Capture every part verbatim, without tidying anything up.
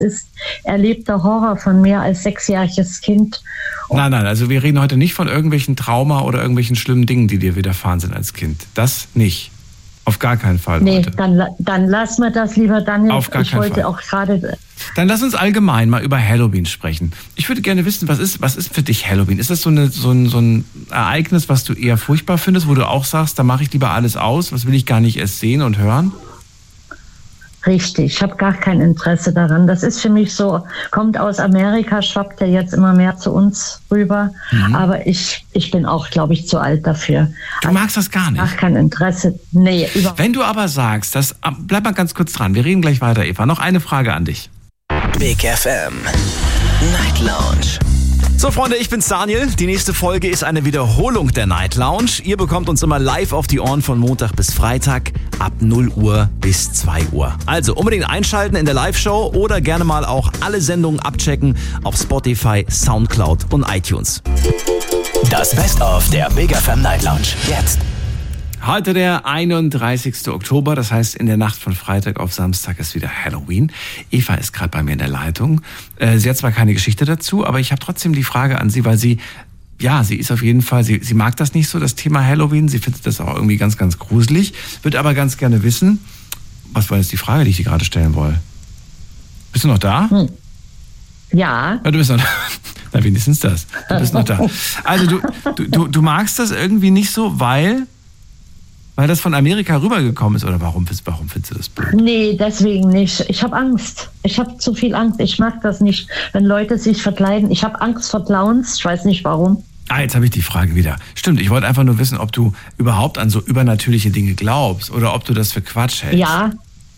ist erlebter Horror von mir als sechsjähriges Kind. Nein, nein, also wir reden heute nicht von irgendwelchen Trauma oder irgendwelchen schlimmen Dingen, die dir widerfahren sind als Kind. Das nicht. Auf gar keinen Fall nee, heute. Dann, dann lass mir das lieber, Daniel. Auf gar ich keinen wollte Fall. auch gerade... Dann lass uns allgemein mal über Halloween sprechen. Ich würde gerne wissen, was ist, was ist für dich Halloween? Ist das so, eine, so, ein, so ein Ereignis, was du eher furchtbar findest, wo du auch sagst, da mache ich lieber alles aus, was will ich gar nicht erst sehen und hören? Richtig, ich habe gar kein Interesse daran. Das ist für mich so, kommt aus Amerika, schwappt ja jetzt immer mehr zu uns rüber. Mhm. Aber ich, ich bin auch, glaube ich, zu alt dafür. Du also, magst das gar nicht? Gar kein Interesse. Nee, überhaupt. Wenn du aber sagst, dass, bleib mal ganz kurz dran, wir reden gleich weiter, Eva. Noch eine Frage an dich. Big F M Night Lounge. So Freunde, ich bin's Daniel. Die nächste Folge ist eine Wiederholung der Night Lounge. Ihr bekommt uns immer live auf die Ohren von Montag bis Freitag ab null Uhr bis zwei Uhr. Also unbedingt einschalten in der Live-Show oder gerne mal auch alle Sendungen abchecken auf Spotify, Soundcloud und iTunes. Das Best-of der Big F M Night Lounge. Jetzt. Heute der einunddreißigsten Oktober, das heißt in der Nacht von Freitag auf Samstag ist wieder Halloween. Eva ist gerade bei mir in der Leitung. Sie hat zwar keine Geschichte dazu, aber ich habe trotzdem die Frage an sie, weil sie, ja, sie ist auf jeden Fall, sie, sie mag das nicht so, das Thema Halloween. Sie findet das auch irgendwie ganz, ganz gruselig, wird aber ganz gerne wissen, was war jetzt die Frage, die ich dir gerade stellen wollte? Bist du noch da? Hm. Ja. Ja, du bist noch da. Na, wenigstens das. Du bist noch da. Also du, du, du, du magst das irgendwie nicht so, weil... Weil das von Amerika rübergekommen ist? Oder warum, warum findest du das blöd? Nee, deswegen nicht. Ich habe Angst. Ich habe zu viel Angst. Ich mag das nicht, wenn Leute sich verkleiden. Ich habe Angst vor Clowns. Ich weiß nicht warum. Ah, jetzt habe ich die Frage wieder. Stimmt, ich wollte einfach nur wissen, ob du überhaupt an so übernatürliche Dinge glaubst oder ob du das für Quatsch hältst. Ja.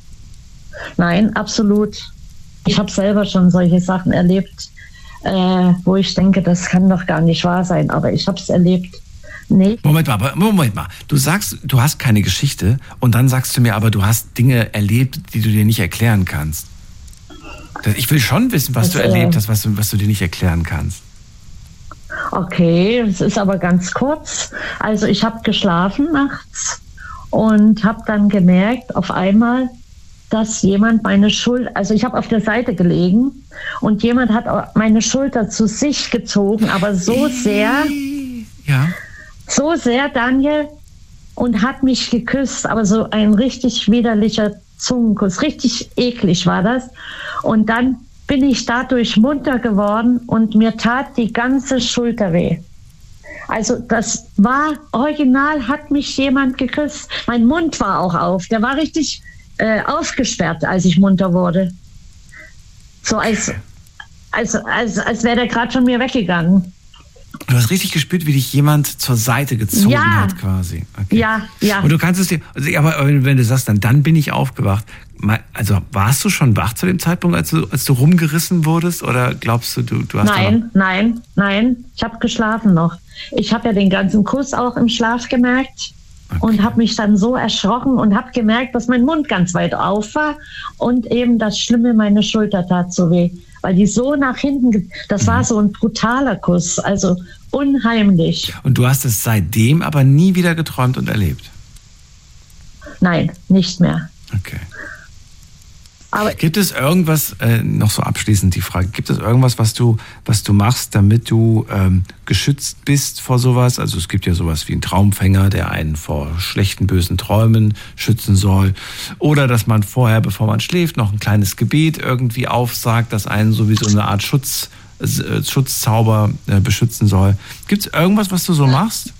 Nein, absolut. Ich habe selber schon solche Sachen erlebt, äh, wo ich denke, das kann doch gar nicht wahr sein. Aber ich habe es erlebt. Nee. Moment mal, Moment mal. Du sagst, du hast keine Geschichte und dann sagst du mir aber, du hast Dinge erlebt, die du dir nicht erklären kannst. Ich will schon wissen, was das, du erlebt äh, hast, was du, was du dir nicht erklären kannst. Okay, es ist aber ganz kurz. Also ich habe geschlafen nachts und habe dann gemerkt, auf einmal, dass jemand meine Schulter, also ich habe auf der Seite gelegen und jemand hat meine Schulter zu sich gezogen, aber so sehr... Ja. So sehr, Daniel, und hat mich geküsst, aber so ein richtig widerlicher Zungenkuss, richtig eklig war das. Und dann bin ich dadurch munter geworden und mir tat die ganze Schulter weh. Also das war original, hat mich jemand geküsst. Mein Mund war auch auf, der war richtig äh, aufgesperrt, als ich munter wurde. So als, als, als, als wäre der gerade von mir weggegangen. Du hast richtig gespürt, wie dich jemand zur Seite gezogen ja. hat, quasi. Okay. Ja, ja. Und du kannst es dir, also, aber wenn du sagst, dann, dann bin ich aufgewacht. Also warst du schon wach zu dem Zeitpunkt, als du, als du rumgerissen wurdest? Oder glaubst du, du, du hast Nein, nein, nein. Ich habe geschlafen noch. Ich habe ja den ganzen Kuss auch im Schlaf gemerkt. Okay. Und habe mich dann so erschrocken und habe gemerkt, dass mein Mund ganz weit auf war. Und eben das Schlimme, meine Schulter tat so weh. Weil die so nach hinten, das war so ein brutaler Kuss, also unheimlich. Und du hast es seitdem aber nie wieder geträumt und erlebt? Nein, nicht mehr. Okay. Aber gibt es irgendwas, äh, noch so abschließend die Frage, gibt es irgendwas, was du, was du machst, damit du ähm, geschützt bist vor sowas? Also es gibt ja sowas wie einen Traumfänger, der einen vor schlechten, bösen Träumen schützen soll. Oder dass man vorher, bevor man schläft, noch ein kleines Gebet irgendwie aufsagt, das einen sowieso eine Art Schutz, äh, Schutzzauber äh, beschützen soll. Gibt es irgendwas, was du so machst?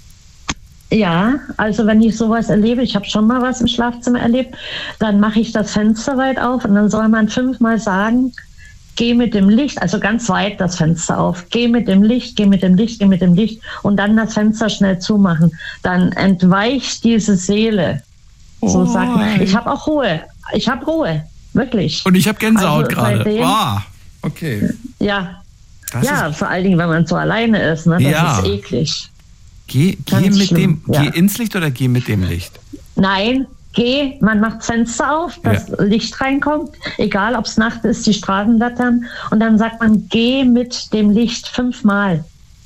Ja, also wenn ich sowas erlebe, ich habe schon mal was im Schlafzimmer erlebt, dann mache ich das Fenster weit auf und dann soll man fünfmal sagen, geh mit dem Licht, also ganz weit das Fenster auf, geh mit dem Licht, geh mit dem Licht, geh mit dem Licht und dann das Fenster schnell zumachen. Dann entweicht diese Seele. So oh. sagt man. Ich habe auch Ruhe. Ich habe Ruhe, wirklich. Und ich habe Gänsehaut also gerade. Wow. Okay. Ja, das ja, ist... vor allen Dingen, wenn man so alleine ist, ne? Das ja. ist eklig. Geh, geh, mit dem, ja. geh ins Licht oder geh mit dem Licht? Nein, geh, man macht Fenster auf, dass ja. Licht reinkommt, egal ob es Nacht ist, die Straßenlaternen. Und dann sagt man, geh mit dem Licht fünfmal.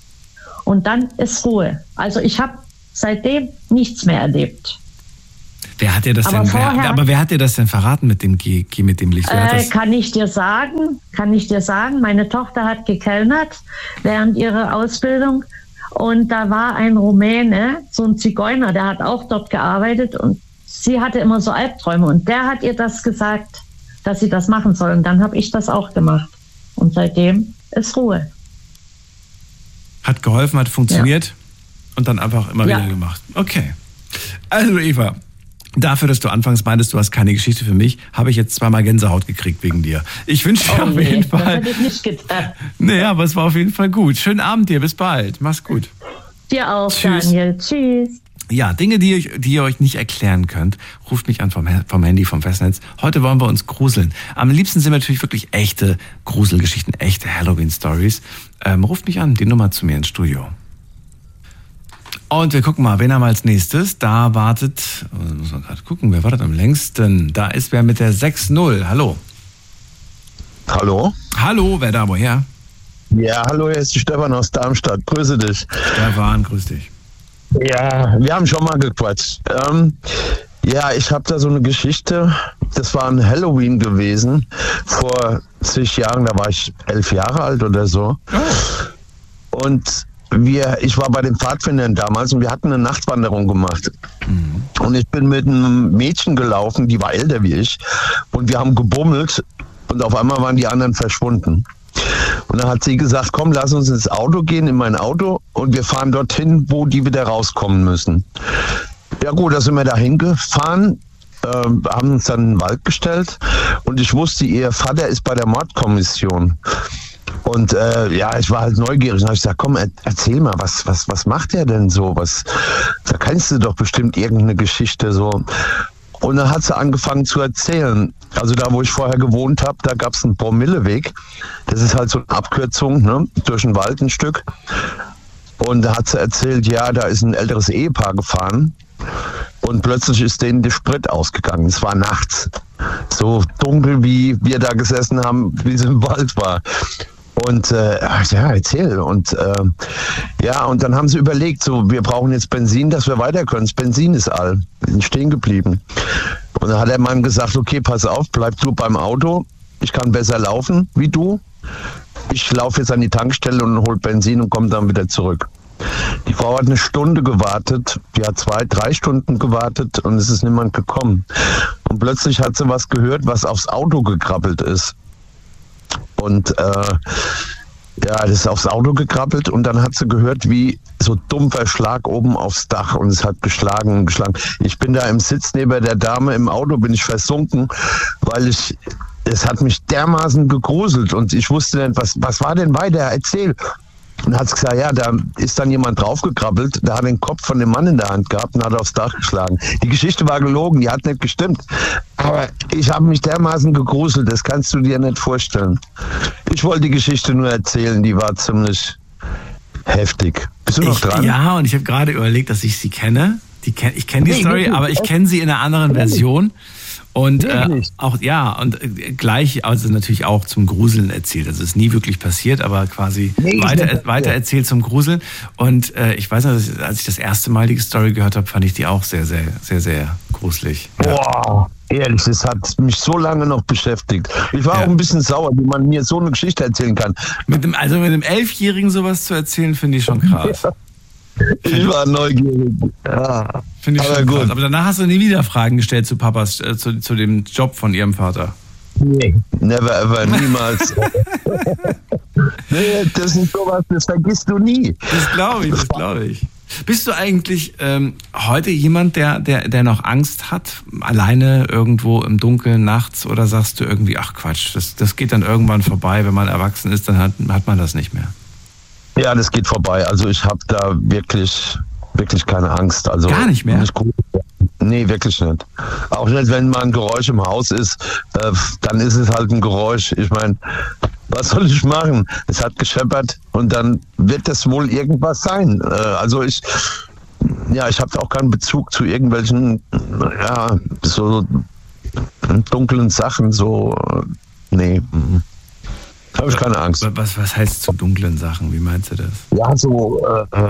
Und dann ist Ruhe. Also ich habe seitdem nichts mehr erlebt. Wer hat dir das aber denn, vorher, wer, aber wer hat dir das denn verraten mit dem Geh, Geh mit dem Licht? Wer äh, kann ich dir sagen, kann ich dir sagen, meine Tochter hat gekellnert während ihrer Ausbildung und da war ein Rumäne, so ein Zigeuner, der hat auch dort gearbeitet und sie hatte immer so Albträume und der hat ihr das gesagt, dass sie das machen soll und dann habe ich das auch gemacht und seitdem ist Ruhe. Hat geholfen, hat funktioniert ja. Und dann einfach immer ja. wieder gemacht. Okay. Also Eva, dafür, dass du anfangs meintest, du hast keine Geschichte für mich, habe ich jetzt zweimal Gänsehaut gekriegt wegen dir. Ich wünsche dir oh, auf nee, jeden Fall... Das hätte ich nicht gedacht. Nee, aber es war auf jeden Fall gut. Schönen Abend dir, bis bald. Mach's gut. Dir auch, Tschüss. Daniel. Tschüss. Ja, Dinge, die ihr, die ihr euch nicht erklären könnt, ruft mich an vom, vom Handy, vom Festnetz. Heute wollen wir uns gruseln. Am liebsten sind natürlich wirklich echte Gruselgeschichten, echte Halloween-Stories. Ähm, ruft mich an, die Nummer zu mir ins Studio. Und wir gucken mal, wen haben wir als nächstes? Da wartet, oh, muss man gerade gucken, wer wartet am längsten? Da ist wer mit der sechs null. Hallo. Hallo. Hallo, wer da, woher? Ja, hallo, hier ist die Stefan aus Darmstadt. Grüße dich. Stefan, grüß dich. Ja, wir haben schon mal gequatscht. Ähm, ja, ich habe da so eine Geschichte. Das war ein Halloween gewesen. Vor zig Jahren, da war ich elf Jahre alt oder so. Oh. Und wir, ich war bei den Pfadfindern damals und wir hatten eine Nachtwanderung gemacht. Mhm. Und ich bin mit einem Mädchen gelaufen, die war älter wie ich. Und wir haben gebummelt und auf einmal waren die anderen verschwunden. Und dann hat sie gesagt, komm, lass uns ins Auto gehen, in mein Auto und wir fahren dorthin, wo die wieder rauskommen müssen. Ja gut, da sind wir da hingefahren, äh, haben uns dann in den Wald gestellt und ich wusste, ihr Vater ist bei der Mordkommission. Und äh, ja, ich war halt neugierig und habe gesagt, komm, er, erzähl mal, was, was, was macht er denn so? Was, da kennst du doch bestimmt irgendeine Geschichte so. Und dann hat sie angefangen zu erzählen. Also da, wo ich vorher gewohnt habe, da gab es einen Promilleweg. Das ist halt so eine Abkürzung, ne, durch den Wald ein Stück. Und da hat sie erzählt, ja, da ist ein älteres Ehepaar gefahren. Und plötzlich ist denen der Sprit ausgegangen. Es war nachts. So dunkel, wie wir da gesessen haben, wie es im Wald war. Und äh, ja, erzähl. Und äh, ja, und dann haben sie überlegt, so, wir brauchen jetzt Benzin, dass wir weiter können. Das Benzin ist all. Wir sind stehen geblieben. Und dann hat er meinem gesagt, okay, pass auf, bleib du beim Auto. Ich kann besser laufen wie du. Ich laufe jetzt an die Tankstelle und hol Benzin und komme dann wieder zurück. Die Frau hat eine Stunde gewartet, die hat zwei, drei Stunden gewartet und es ist niemand gekommen. Und plötzlich hat sie was gehört, was aufs Auto gekrabbelt ist. Und äh, ja, das ist aufs Auto gekrabbelt und dann hat sie gehört, wie so dumpfer Schlag oben aufs Dach und es hat geschlagen und geschlagen. Ich bin da im Sitz neben der Dame im Auto, bin ich versunken, weil ich, es hat mich dermaßen gegruselt und ich wusste nicht, was, was war denn weiter? Erzähl. Und hat gesagt, ja, da ist dann jemand draufgekrabbelt, der hat den Kopf von dem Mann in der Hand gehabt und hat aufs Dach geschlagen. Die Geschichte war gelogen, die hat nicht gestimmt. Aber ich habe mich dermaßen gegruselt, das kannst du dir nicht vorstellen. Ich wollte die Geschichte nur erzählen, die war ziemlich heftig. Bist du noch ich, dran? Ja, und ich habe gerade überlegt, dass ich sie kenne. Die kenn, ich kenne die nee, Story, aber ich kenne sie in einer anderen Version. Und äh, auch, ja, und äh, gleich, also natürlich auch zum Gruseln erzählt. Also es ist nie wirklich passiert, aber quasi nee, weiter, äh, weiter erzählt zum Gruseln. Und äh, ich weiß noch, dass ich, als ich das erste Mal die Story gehört habe, fand ich die auch sehr, sehr, sehr, sehr gruselig. Ja. Boah, ehrlich, das hat mich so lange noch beschäftigt. Ich war ja. auch ein bisschen sauer, wie man mir so eine Geschichte erzählen kann. Mit dem, also mit einem Elfjährigen sowas zu erzählen, finde ich schon krass. Ja. Ich war neugierig. Ja. Finde ich aber schon gut. Krass. Aber danach hast du nie wieder Fragen gestellt zu Papas, äh, zu, zu dem Job von ihrem Vater. Nee, never ever, niemals. Nee, das ist sowas, das vergisst du nie. Das glaube ich, das glaube ich. Bist du eigentlich ähm, heute jemand, der, der, der noch Angst hat, alleine irgendwo im Dunkeln nachts, oder sagst du irgendwie, ach Quatsch, das, das geht dann irgendwann vorbei, wenn man erwachsen ist, dann hat, hat man das nicht mehr? Ja, das geht vorbei. Also ich habe da wirklich, wirklich keine Angst. Also gar nicht mehr? Nicht gut. Nee, wirklich nicht. Auch nicht, wenn mal ein Geräusch im Haus ist, äh, dann ist es halt ein Geräusch. Ich meine, was soll ich machen? Es hat gescheppert und dann wird das wohl irgendwas sein. Äh, also ich, ja, ich habe auch keinen Bezug zu irgendwelchen, ja, so dunklen Sachen, so, nee. Habe ich keine Angst. Was, was heißt zu dunklen Sachen? Wie meinst du das? Ja, so äh,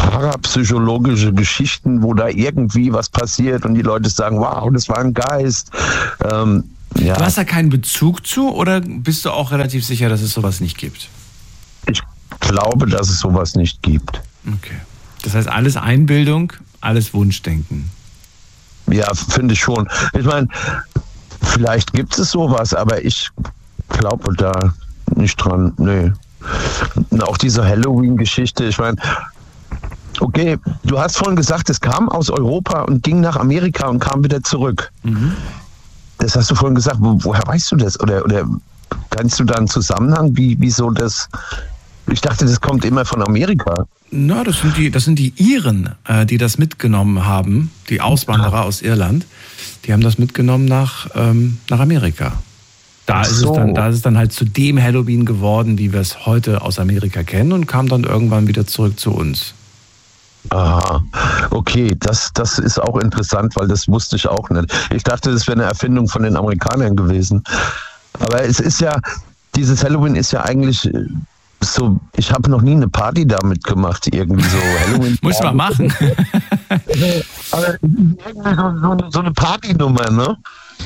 parapsychologische Geschichten, wo da irgendwie was passiert und die Leute sagen, wow, das war ein Geist. Ähm, ja. Du hast da keinen Bezug zu oder bist du auch relativ sicher, dass es sowas nicht gibt? Ich glaube, dass es sowas nicht gibt. Okay. Das heißt, alles Einbildung, alles Wunschdenken. Ja, finde ich schon. Ich meine, vielleicht gibt es sowas, aber ich glaube da nicht dran. Nee. Und auch diese Halloween-Geschichte, ich meine, okay, du hast vorhin gesagt, es kam aus Europa und ging nach Amerika und kam wieder zurück. Mhm. Das hast du vorhin gesagt. Wo, woher weißt du das? Oder, oder kannst du da einen Zusammenhang, wie, wieso das... Ich dachte, das kommt immer von Amerika. Na, das sind die, das sind die Iren, äh, die das mitgenommen haben, die Auswanderer aus Irland. Die haben das mitgenommen nach, ähm, nach Amerika. Da ist, so. es dann, da ist es dann halt zu dem Halloween geworden, wie wir es heute aus Amerika kennen und kam dann irgendwann wieder zurück zu uns. Aha, okay, das, das ist auch interessant, weil das wusste ich auch nicht. Ich dachte, das wäre eine Erfindung von den Amerikanern gewesen. Aber es ist ja, dieses Halloween ist ja eigentlich so, ich habe noch nie eine Party damit gemacht, irgendwie so Halloween. Muss man machen. Aber so eine Partynummer, ne?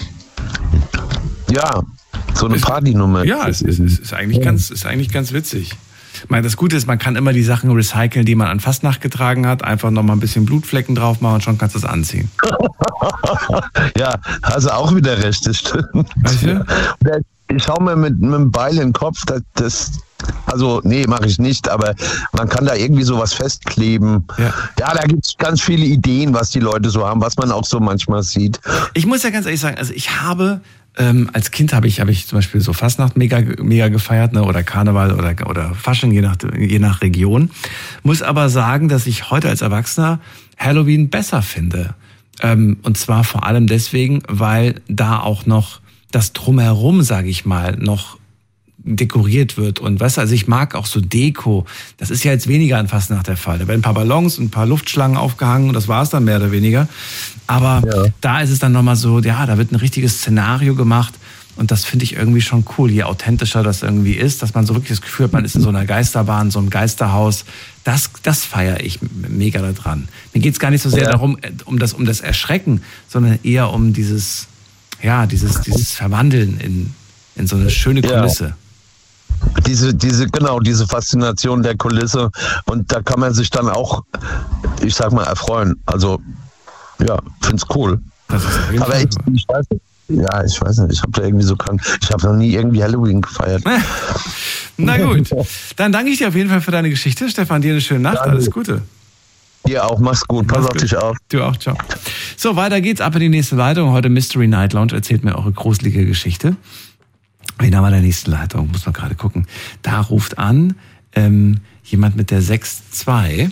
Ja. So eine Partynummer. Ja, es ist, es ist, eigentlich ganz, ist eigentlich ganz witzig. Ich meine, das Gute ist, man kann immer die Sachen recyceln, die man an Fastnacht getragen hat. Einfach nochmal ein bisschen Blutflecken drauf machen und schon kannst du es anziehen. Ja, hast du auch wieder recht, das stimmt. Weißt du? Ich hau mir mit, mit dem Beil in den Kopf, das, das also nee, mache ich nicht, aber man kann da irgendwie sowas festkleben. Ja, ja, da gibt es ganz viele Ideen, was die Leute so haben, was man auch so manchmal sieht. Ich muss ja ganz ehrlich sagen, also ich habe... Ähm, als Kind habe ich, habe ich zum Beispiel so Fastnacht mega, mega gefeiert, ne, oder Karneval oder, oder Fasching, je nach, je nach Region. Muss aber sagen, dass ich heute als Erwachsener Halloween besser finde. Ähm, und zwar vor allem deswegen, weil da auch noch das Drumherum, sage ich mal, noch dekoriert wird. Und weißt du, also ich mag auch so Deko. Das ist ja jetzt weniger an Fastnacht der Fall. Da werden ein paar Ballons und ein paar Luftschlangen aufgehangen und das war es dann mehr oder weniger. Aber ja, da ist es dann nochmal so, ja, da wird ein richtiges Szenario gemacht und das finde ich irgendwie schon cool, je authentischer das irgendwie ist, dass man so wirklich das Gefühl hat, man ist in so einer Geisterbahn, so einem Geisterhaus. Das, das feiere ich mega da dran. Mir geht es gar nicht so sehr ja. darum, um das, um das Erschrecken, sondern eher um dieses, ja, dieses, dieses Verwandeln in, in so eine schöne Kulisse. Ja. Diese, diese, genau, diese Faszination der Kulisse und da kann man sich dann auch, ich sag mal, erfreuen. Also, ja, find's cool. Das ist auf jeden Aber Fall ich, cool. ich weiß nicht, ja, ich weiß nicht, ich habe da irgendwie so krank, ich habe noch nie irgendwie Halloween gefeiert. Na gut, dann danke ich dir auf jeden Fall für deine Geschichte. Stefan, dir eine schöne Nacht, danke. Alles Gute. Dir auch, mach's gut, pass mach's auf gut. dich auf. Du auch, ciao. So, weiter geht's, ab in die nächste Leitung. Heute Mystery Night Lounge, erzählt mir eure gruselige Geschichte. Wen haben wir in der nächsten Leitung? Muss man gerade gucken. Da ruft an ähm, jemand mit der sechs zwei.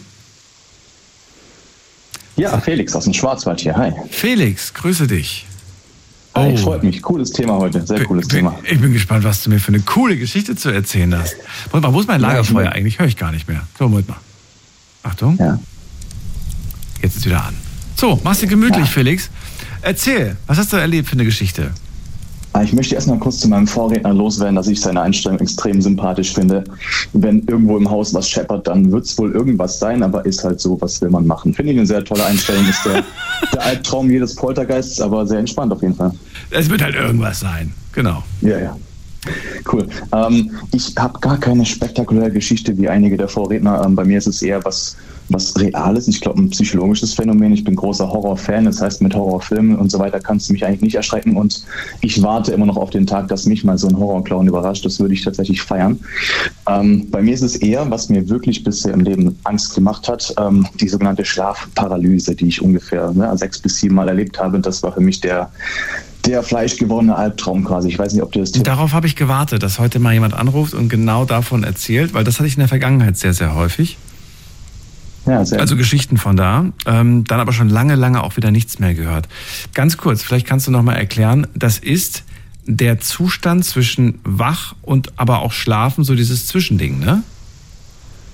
Ja, Felix aus dem Schwarzwald hier. Hi. Felix, grüße dich. Hi, oh. Freut mich. Cooles Thema heute. Sehr cooles bin, Thema. Ich bin gespannt, was du mir für eine coole Geschichte zu erzählen hast. Moment mal, wo ist mein Lagerfeuer ja, eigentlich? Höre ich gar nicht mehr. So, Moment mal. Achtung. Ja. Jetzt ist wieder an. So, mach's dir gemütlich, ja. Felix. Erzähl, was hast du erlebt für eine Geschichte? Ich möchte erst mal kurz zu meinem Vorredner loswerden, dass ich seine Einstellung extrem sympathisch finde. Wenn irgendwo im Haus was scheppert, dann wird es wohl irgendwas sein, aber ist halt so, was will man machen. Finde ich eine sehr tolle Einstellung. Ist der, der Albtraum jedes Poltergeists, aber sehr entspannt auf jeden Fall. Es wird halt irgendwas sein, genau. Ja, ja. Cool. Ähm, ich habe gar keine spektakuläre Geschichte wie einige der Vorredner. Ähm, bei mir ist es eher was, was Reales. Ich glaube, ein psychologisches Phänomen. Ich bin großer Horrorfan. Das heißt, mit Horrorfilmen und so weiter kannst du mich eigentlich nicht erschrecken. Und ich warte immer noch auf den Tag, dass mich mal so ein Horrorclown überrascht. Das würde ich tatsächlich feiern. Ähm, bei mir ist es eher, was mir wirklich bisher im Leben Angst gemacht hat, ähm, die sogenannte Schlafparalyse, die ich ungefähr ne, sechs bis sieben Mal erlebt habe. Das war für mich der Der fleischgewordene Albtraum quasi. Ich weiß nicht, ob du das... Darauf habe ich gewartet, dass heute mal jemand anruft und genau davon erzählt, weil das hatte ich in der Vergangenheit sehr, sehr häufig. Ja, sehr also Geschichten von da. Ähm, dann aber schon lange, lange auch wieder nichts mehr gehört. Ganz kurz, vielleicht kannst du noch mal erklären, das ist der Zustand zwischen wach und aber auch schlafen, so dieses Zwischending, ne?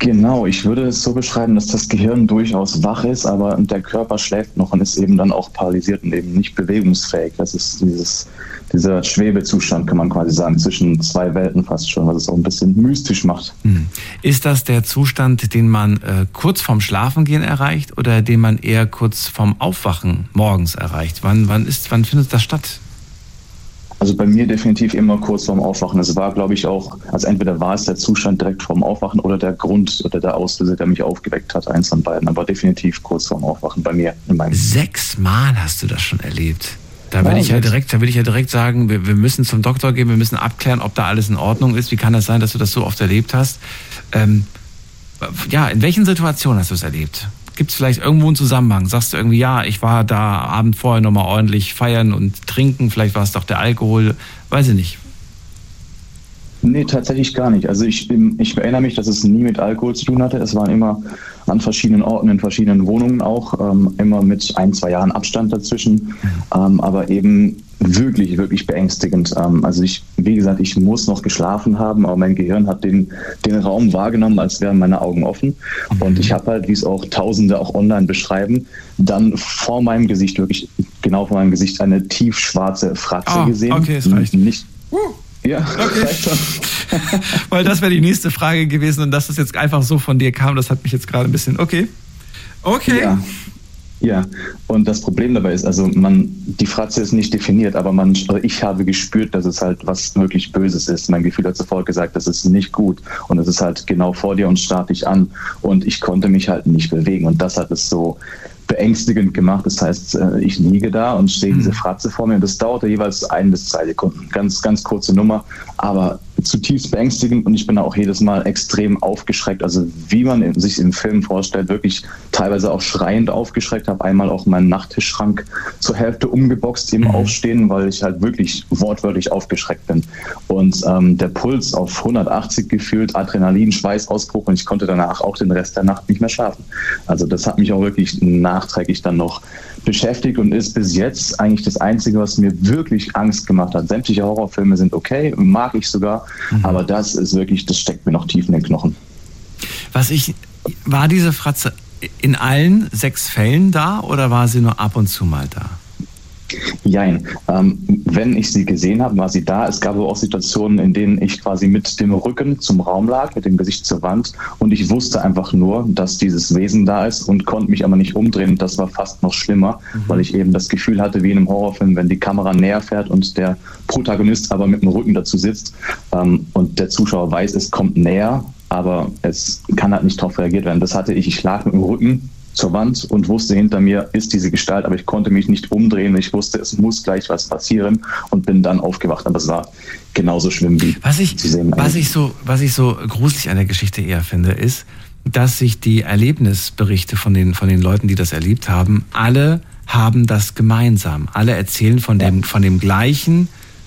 Genau, ich würde es so beschreiben, dass das Gehirn durchaus wach ist, aber der Körper schläft noch und ist eben dann auch paralysiert und eben nicht bewegungsfähig. Das ist dieses, dieser Schwebezustand, kann man quasi sagen, zwischen zwei Welten fast schon, was es auch ein bisschen mystisch macht. Hm. Ist das der Zustand, den man äh, kurz vorm Schlafengehen erreicht oder den man eher kurz vorm Aufwachen morgens erreicht? Wann, wann, ist, wann findet das statt? Also bei mir definitiv immer kurz vorm Aufwachen. Es war, glaube ich, auch, also entweder war es der Zustand direkt vorm Aufwachen oder der Grund oder der Auslöser, der mich aufgeweckt hat, eins von beiden. Aber definitiv kurz vorm Aufwachen bei mir. In meinem Sechsmal hast du das schon erlebt. Da will ja, ich ja direkt, da will ich ja direkt sagen, wir, wir müssen zum Doktor gehen, wir müssen abklären, ob da alles in Ordnung ist. Wie kann das sein, dass du das so oft erlebt hast? Ähm, ja, in welchen Situationen hast du es erlebt? Gibt es vielleicht irgendwo einen Zusammenhang? Sagst du irgendwie, ja, ich war da Abend vorher nochmal ordentlich feiern und trinken, vielleicht war es doch der Alkohol, weiß ich nicht. Nee, tatsächlich gar nicht. Also ich, ich erinnere mich, dass es nie mit Alkohol zu tun hatte. Es waren immer an verschiedenen Orten, in verschiedenen Wohnungen auch, ähm, immer mit ein, zwei Jahren Abstand dazwischen, ähm, aber eben wirklich, wirklich beängstigend. Ähm, also ich, wie gesagt, ich muss noch geschlafen haben, aber mein Gehirn hat den, den Raum wahrgenommen, als wären meine Augen offen. Und ich habe halt, wie es auch Tausende auch online beschreiben, dann vor meinem Gesicht, wirklich genau vor meinem Gesicht, eine tiefschwarze Fratze oh, gesehen. Okay, es reicht. Nicht, uh. Ja, okay. Weil das wäre die nächste Frage gewesen und dass es jetzt einfach so von dir kam, das hat mich jetzt gerade ein bisschen, okay. Okay. Ja. Ja, und das Problem dabei ist, also man, die Fratze ist nicht definiert, aber man, also ich habe gespürt, dass es halt was wirklich Böses ist. Mein Gefühl hat sofort gesagt, das ist nicht gut und es ist halt genau vor dir und starrt dich an und ich konnte mich halt nicht bewegen und das hat es so beängstigend gemacht. Das heißt, ich liege da und sehe diese Fratze vor mir und das dauerte jeweils ein bis zwei Sekunden. Ganz, ganz kurze Nummer, aber zutiefst beängstigend und ich bin auch jedes Mal extrem aufgeschreckt. Also wie man sich im Film vorstellt, wirklich teilweise auch schreiend aufgeschreckt. Habe einmal auch meinen Nachttischschrank zur Hälfte umgeboxt im Aufstehen, weil ich halt wirklich wortwörtlich aufgeschreckt bin. Und ähm, der Puls auf hundertachtzig gefühlt, Adrenalin, Schweißausbruch und ich konnte danach auch den Rest der Nacht nicht mehr schlafen. Also das hat mich auch wirklich nachträglich dann noch beschäftigt und ist bis jetzt eigentlich das Einzige, was mir wirklich Angst gemacht hat. Sämtliche Horrorfilme sind okay, mag ich sogar, mhm. aber das ist wirklich, das steckt mir noch tief in den Knochen. Was ich, war diese Fratze in allen sechs Fällen da oder war sie nur ab und zu mal da? Jein. Ähm, wenn ich sie gesehen habe, war sie da. Es gab aber auch Situationen, in denen ich quasi mit dem Rücken zum Raum lag, mit dem Gesicht zur Wand und ich wusste einfach nur, dass dieses Wesen da ist und konnte mich aber nicht umdrehen. Und das war fast noch schlimmer, mhm. weil ich eben das Gefühl hatte, wie in einem Horrorfilm, wenn die Kamera näher fährt und der Protagonist aber mit dem Rücken dazu sitzt ähm, und der Zuschauer weiß, es kommt näher, aber es kann halt nicht darauf reagiert werden. Das hatte ich. Ich lag mit dem Rücken zur Wand und wusste, hinter mir ist diese Gestalt, aber ich konnte mich nicht umdrehen. Ich wusste, es muss gleich was passieren und bin dann aufgewacht. Aber es war genauso schlimm wie was ich, Sie sehen. Was ich so, was ich so gruselig an der Geschichte eher finde, ist, dass sich die Erlebnisberichte von den, von den Leuten, die das erlebt haben, alle haben das gemeinsam. Alle erzählen von dem, von dem gleichen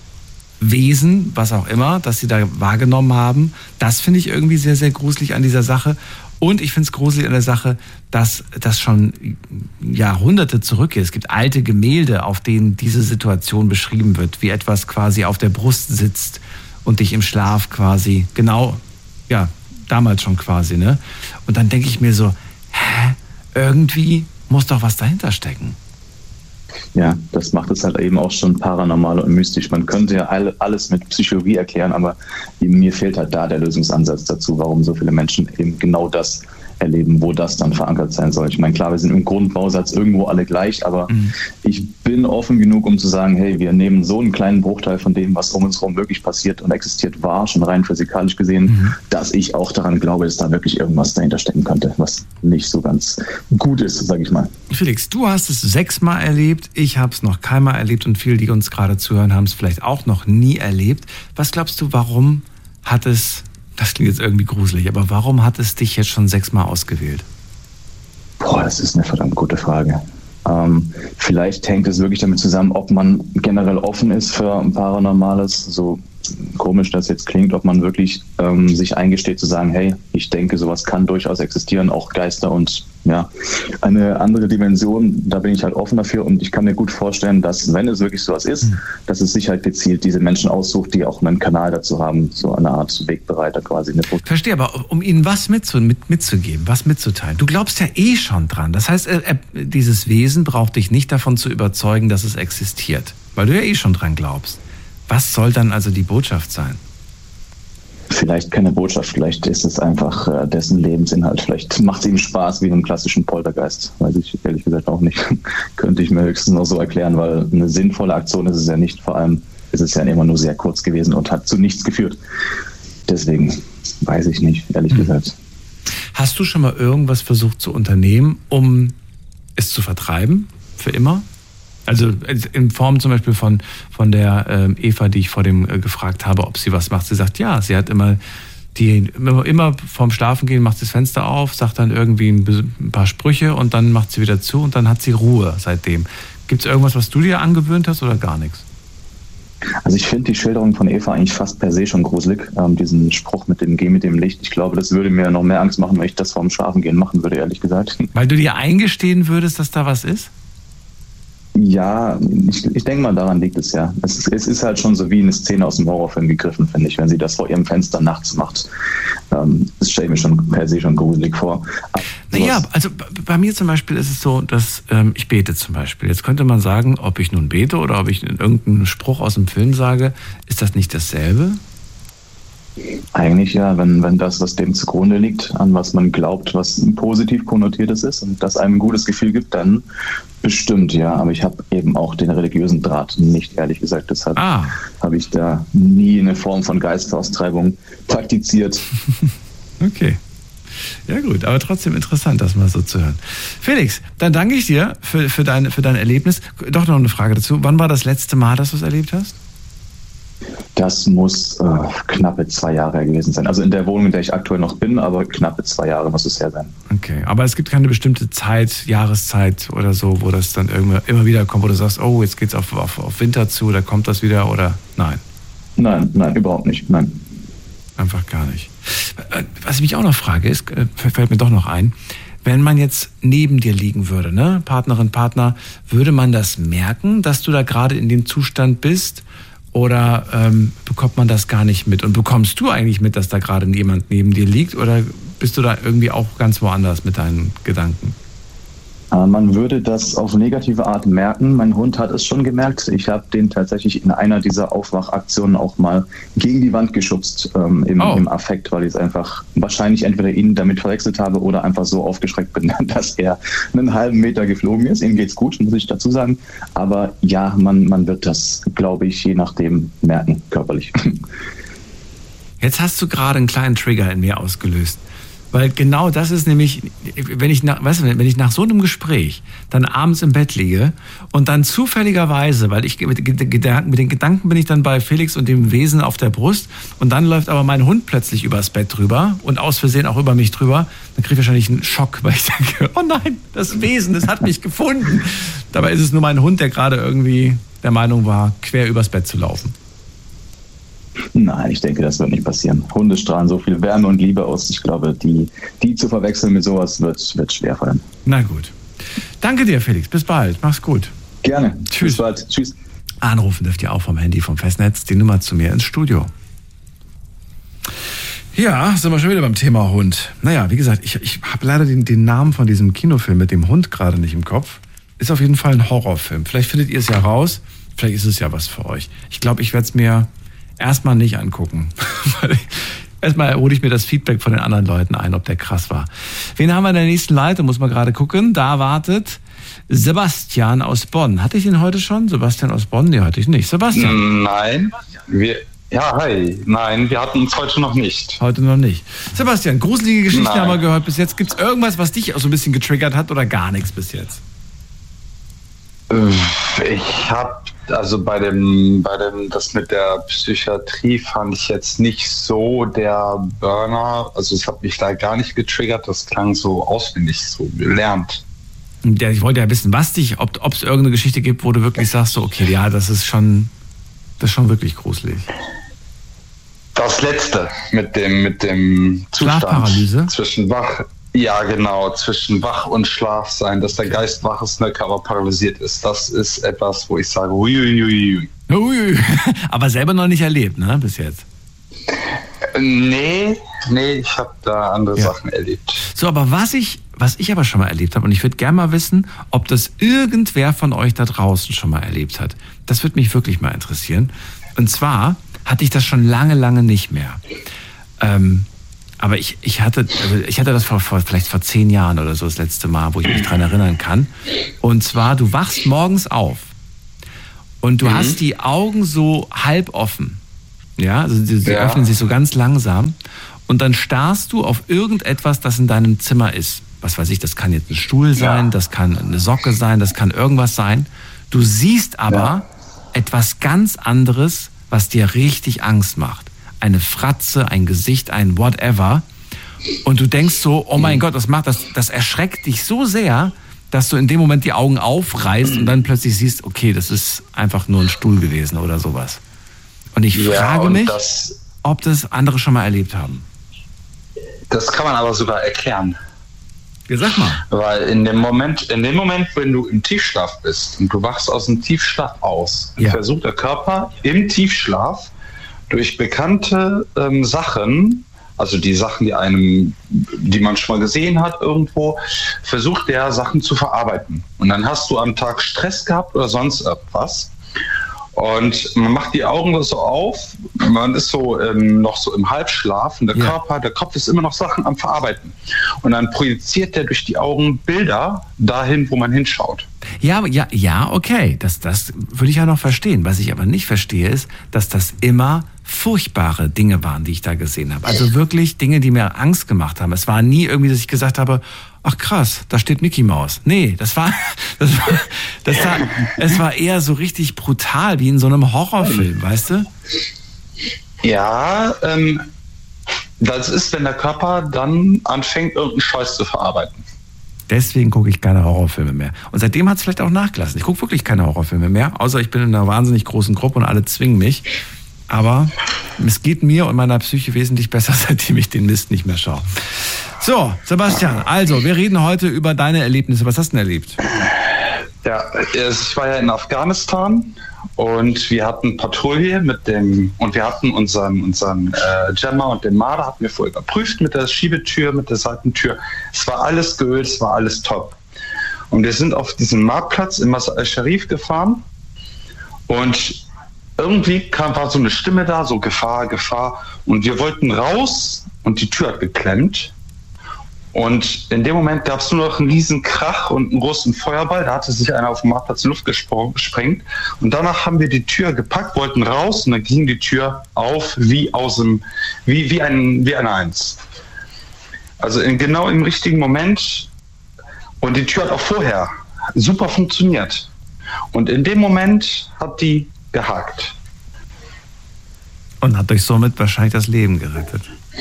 Wesen, was auch immer, das sie da wahrgenommen haben. Das finde ich irgendwie sehr, sehr gruselig an dieser Sache. Und ich finde es gruselig an der Sache, dass das schon Jahrhunderte zurückgeht. Es gibt alte Gemälde, auf denen diese Situation beschrieben wird, wie etwas quasi auf der Brust sitzt und dich im Schlaf quasi, genau, ja, damals schon quasi, ne? Und dann denke ich mir so, hä, irgendwie muss doch was dahinter stecken. Ja, das macht es halt eben auch schon paranormal und mystisch. Man könnte ja alles mit Psychologie erklären, aber mir fehlt halt da der Lösungsansatz dazu, warum so viele Menschen eben genau das erleben, wo das dann verankert sein soll. Ich meine, klar, wir sind im Grundbausatz irgendwo alle gleich, aber mhm. ich bin offen genug, um zu sagen, hey, wir nehmen so einen kleinen Bruchteil von dem, was um uns herum wirklich passiert und existiert war, schon rein physikalisch gesehen, mhm. dass ich auch daran glaube, dass da wirklich irgendwas dahinter stecken könnte, was nicht so ganz gut ist, sage ich mal. Felix, du hast es sechsmal erlebt, ich habe es noch keinmal erlebt und viele, die uns gerade zuhören, haben es vielleicht auch noch nie erlebt. Was glaubst du, warum hat es, das klingt jetzt irgendwie gruselig, aber warum hat es dich jetzt schon sechsmal ausgewählt? Boah, das ist eine verdammt gute Frage. Ähm, vielleicht hängt es wirklich damit zusammen, ob man generell offen ist für ein Paranormales, so komisch das jetzt klingt, ob man wirklich ähm, sich eingesteht zu sagen, hey, ich denke, sowas kann durchaus existieren, auch Geister und ja, eine andere Dimension, da bin ich halt offen dafür und ich kann mir gut vorstellen, dass, wenn es wirklich sowas ist, mhm. dass es sich halt gezielt diese Menschen aussucht, die auch einen Kanal dazu haben, so eine Art Wegbereiter quasi. Eine Verstehe, aber um ihnen was mitzu, mit, mitzugeben, was mitzuteilen. Du glaubst ja eh schon dran. Das heißt, er, er, dieses Wesen braucht dich nicht davon zu überzeugen, dass es existiert, weil du ja eh schon dran glaubst. Was soll dann also die Botschaft sein? Vielleicht keine Botschaft, vielleicht ist es einfach äh, dessen Lebensinhalt. Vielleicht macht es ihm Spaß wie einem klassischen Poltergeist. Weiß ich ehrlich gesagt auch nicht. Könnte ich mir höchstens noch so erklären, weil eine sinnvolle Aktion ist es ja nicht. Vor allem ist es ja immer nur sehr kurz gewesen und hat zu nichts geführt. Deswegen weiß ich nicht, ehrlich hm. gesagt. Hast du schon mal irgendwas versucht zu unternehmen, um es zu vertreiben? Für immer? Also in Form zum Beispiel von, von der ähm, Eva, die ich vor dem äh, gefragt habe, ob sie was macht. Sie sagt, ja, sie hat immer, die, immer, immer vorm Schlafengehen macht sie das Fenster auf, sagt dann irgendwie ein, ein paar Sprüche und dann macht sie wieder zu und dann hat sie Ruhe seitdem. Gibt es irgendwas, was du dir angewöhnt hast oder gar nichts? Also ich finde die Schilderung von Eva eigentlich fast per se schon gruselig. Ähm, diesen Spruch mit dem Geh mit dem Licht. Ich glaube, das würde mir noch mehr Angst machen, wenn ich das vorm Schlafengehen machen würde, ehrlich gesagt. Weil du dir eingestehen würdest, dass da was ist? Ja, ich, ich denke mal, daran liegt es ja. Es ist, es ist halt schon so wie eine Szene aus dem Horrorfilm gegriffen, finde ich, wenn sie das vor ihrem Fenster nachts macht. Ähm, das stelle ich mir schon per se schon gruselig vor. Naja, also bei mir zum Beispiel ist es so, dass ähm, ich bete zum Beispiel. Jetzt könnte man sagen, ob ich nun bete oder ob ich irgendeinen Spruch aus dem Film sage, ist das nicht dasselbe? Eigentlich ja, wenn, wenn das, was dem zugrunde liegt, an was man glaubt, was positiv konnotiertes ist und das einem ein gutes Gefühl gibt, dann bestimmt ja. Aber ich habe eben auch den religiösen Draht nicht, ehrlich gesagt. Deshalb ah. habe ich da nie eine Form von Geisteraustreibung praktiziert. Okay. Ja gut, aber trotzdem interessant, das mal so zu hören. Felix, dann danke ich dir für, für, dein, für dein Erlebnis. Doch noch eine Frage dazu. Wann war das letzte Mal, dass du es erlebt hast? Das muss äh, knappe zwei Jahre gewesen sein. Also in der Wohnung, in der ich aktuell noch bin, aber knappe zwei Jahre muss es her sein. Okay, aber es gibt keine bestimmte Zeit, Jahreszeit oder so, wo das dann immer, immer wieder kommt, wo du sagst, oh, jetzt geht's auf, auf, auf Winter zu, da kommt das wieder oder nein? Nein, nein, überhaupt nicht, nein. Einfach gar nicht. Was ich mich auch noch frage, ist, fällt mir doch noch ein, wenn man jetzt neben dir liegen würde, ne, Partnerin, Partner, würde man das merken, dass du da gerade in dem Zustand bist? Oder ähm, bekommt man das gar nicht mit? Und bekommst du eigentlich mit, dass da gerade jemand neben dir liegt? Oder bist du da irgendwie auch ganz woanders mit deinen Gedanken? Äh, man würde das auf negative Art merken. Mein Hund hat es schon gemerkt. Ich habe den tatsächlich in einer dieser Aufwachaktionen auch mal gegen die Wand geschubst ähm, im, oh. im Affekt, weil ich es einfach wahrscheinlich entweder ihn damit verwechselt habe oder einfach so aufgeschreckt bin, dass er einen halben Meter geflogen ist. Ihm geht's gut, muss ich dazu sagen. Aber ja, man, man wird das, glaube ich, je nachdem merken, körperlich. Jetzt hast du gerade einen kleinen Trigger in mir ausgelöst. Weil genau das ist nämlich, wenn ich nach, weißt du, wenn ich nach so einem Gespräch dann abends im Bett liege und dann zufälligerweise, weil ich mit, mit den Gedanken bin ich dann bei Felix und dem Wesen auf der Brust und dann läuft aber mein Hund plötzlich übers Bett drüber und aus Versehen auch über mich drüber, dann kriege ich wahrscheinlich einen Schock, weil ich denke, oh nein, das Wesen, das hat mich gefunden. Dabei ist es nur mein Hund, der gerade irgendwie der Meinung war, quer übers Bett zu laufen. Nein, ich denke, das wird nicht passieren. Hunde strahlen so viel Wärme und Liebe aus. Ich glaube, die, die zu verwechseln mit sowas wird, wird schwerfallen. Na gut. Danke dir, Felix. Bis bald. Mach's gut. Gerne. Tschüss. Bis bald. Tschüss. Anrufen dürft ihr auch vom Handy, vom Festnetz. Die Nummer zu mir ins Studio. Ja, sind wir schon wieder beim Thema Hund. Naja, wie gesagt, ich, ich habe leider den, den Namen von diesem Kinofilm mit dem Hund gerade nicht im Kopf. Ist auf jeden Fall ein Horrorfilm. Vielleicht findet ihr es ja raus. Vielleicht ist es ja was für euch. Ich glaube, ich werde es mir erstmal nicht angucken. Erstmal hole ich mir das Feedback von den anderen Leuten ein, ob der krass war. Wen haben wir in der nächsten Leitung? Muss man gerade gucken. Da wartet Sebastian aus Bonn. Hatte ich den heute schon? Sebastian aus Bonn? Nee, hatte ich nicht. Sebastian? Nein. Wir, ja, hi. Nein, wir hatten uns heute noch nicht. Heute noch nicht. Sebastian, gruselige Geschichten Nein. haben wir gehört bis jetzt. Gibt es irgendwas, was dich auch so ein bisschen getriggert hat oder gar nichts bis jetzt? Ich habe Also bei dem, bei dem, das mit der Psychiatrie fand ich jetzt nicht so der Burner. Also es hat mich da gar nicht getriggert. Das klang so auswendig, so gelernt. Ja, ich wollte ja wissen, was dich, ob es irgendeine Geschichte gibt, wo du wirklich sagst, so, okay, ja, das ist schon, das ist schon wirklich gruselig. Das letzte mit dem, mit dem Zustand Schlafparalyse? Zwischen wach, ja genau, zwischen wach und Schlaf sein, dass der Geist wach ist und der Körper paralysiert ist. Das ist etwas, wo ich sage, uiuiui. Ui. Aber selber noch nicht erlebt, ne, bis jetzt? Nee, nee, ich habe da andere ja. Sachen erlebt. So, aber was ich, was ich aber schon mal erlebt habe, und ich würde gerne mal wissen, ob das irgendwer von euch da draußen schon mal erlebt hat. Das würde mich wirklich mal interessieren. Und zwar hatte ich das schon lange, lange nicht mehr. Ähm, aber ich, ich hatte, also ich hatte das vor, vor, vielleicht vor zehn Jahren oder so das letzte Mal, wo ich mich dran erinnern kann. Und zwar, du wachst morgens auf und du mhm. hast die Augen so halb offen. Ja, also sie, sie ja. öffnen sich so ganz langsam und dann starrst du auf irgendetwas, das in deinem Zimmer ist. Was weiß ich, das kann jetzt ein Stuhl sein, ja. das kann eine Socke sein, das kann irgendwas sein. Du siehst aber ja. etwas ganz anderes, was dir richtig Angst macht. Eine Fratze, ein Gesicht, ein whatever. Und du denkst so, oh mein mhm. Gott, das macht das, das erschreckt dich so sehr, dass du in dem Moment die Augen aufreißt mhm. und dann plötzlich siehst, okay, das ist einfach nur ein Stuhl gewesen oder sowas. Und ich ja, frage mich, das, ob das andere schon mal erlebt haben. Das kann man aber sogar erklären. Ja, sag mal. Weil in dem Moment, in dem Moment, wenn du im Tiefschlaf bist und du wachst aus dem Tiefschlaf aus, ja. versucht der Körper im Tiefschlaf durch bekannte ähm, Sachen, also die Sachen, die einem, die man schon mal gesehen hat irgendwo, versucht der Sachen zu verarbeiten. Und dann hast du am Tag Stress gehabt oder sonst irgendwas. Und man macht die Augen so auf, man ist so ähm, noch so im Halbschlaf und der ja. Körper, der Kopf ist immer noch Sachen am Verarbeiten. Und dann projiziert der durch die Augen Bilder dahin, wo man hinschaut. Ja, ja, ja, okay, das, das würde ich ja noch verstehen. Was ich aber nicht verstehe, ist, dass das immer furchtbare Dinge waren, die ich da gesehen habe. Also wirklich Dinge, die mir Angst gemacht haben. Es war nie irgendwie, dass ich gesagt habe, ach krass, da steht Mickey Maus. Nee, das war, das war, das war, es war eher so richtig brutal, wie in so einem Horrorfilm, weißt du? Ja, ähm, das ist, wenn der Körper dann anfängt, irgendeinen Scheiß zu verarbeiten. Deswegen gucke ich keine Horrorfilme mehr. Und seitdem hat es vielleicht auch nachgelassen. Ich gucke wirklich keine Horrorfilme mehr, außer ich bin in einer wahnsinnig großen Gruppe und alle zwingen mich. Aber es geht mir und meiner Psyche wesentlich besser, seitdem ich den Mist nicht mehr schaue. So, Sebastian, also, wir reden heute über deine Erlebnisse. Was hast du denn erlebt? Ja, ich war ja in Afghanistan und wir hatten Patrouille mit dem, und wir hatten unseren, unseren äh, Jammer und den Marder hatten wir vorher überprüft mit der Schiebetür, mit der Seitentür. Es war alles geölt, es war alles top. Und wir sind auf diesen Marktplatz in Masr al-Sharif gefahren und irgendwie kam, war so eine Stimme da, so Gefahr, Gefahr. Und wir wollten raus und die Tür hat geklemmt. Und in dem Moment gab es nur noch einen riesen Krach und einen großen Feuerball. Da hatte sich einer auf dem Marktplatz in die Luft gesprengt. Und danach haben wir die Tür gepackt, wollten raus und dann ging die Tür auf wie aus dem, wie, wie ein, wie eine Eins. Also in, genau im richtigen Moment. Und die Tür hat auch vorher super funktioniert. Und in dem Moment hat die gehakt. Und hat euch somit wahrscheinlich das Leben gerettet.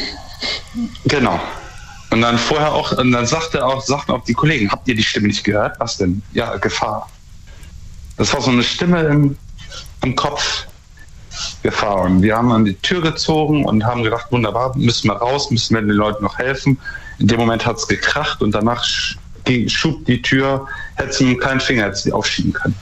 Genau. Und dann vorher auch, und dann sagte auch, sagten auch die Kollegen, habt ihr die Stimme nicht gehört? Was denn? Ja, Gefahr. Das war so eine Stimme im, im Kopf. Gefahr. Und wir haben an die Tür gezogen und haben gedacht, wunderbar, müssen wir raus, müssen wir den Leuten noch helfen. In dem Moment hat es gekracht und danach schub die Tür, hätte sie mit keinem Finger hätte sie aufschieben können.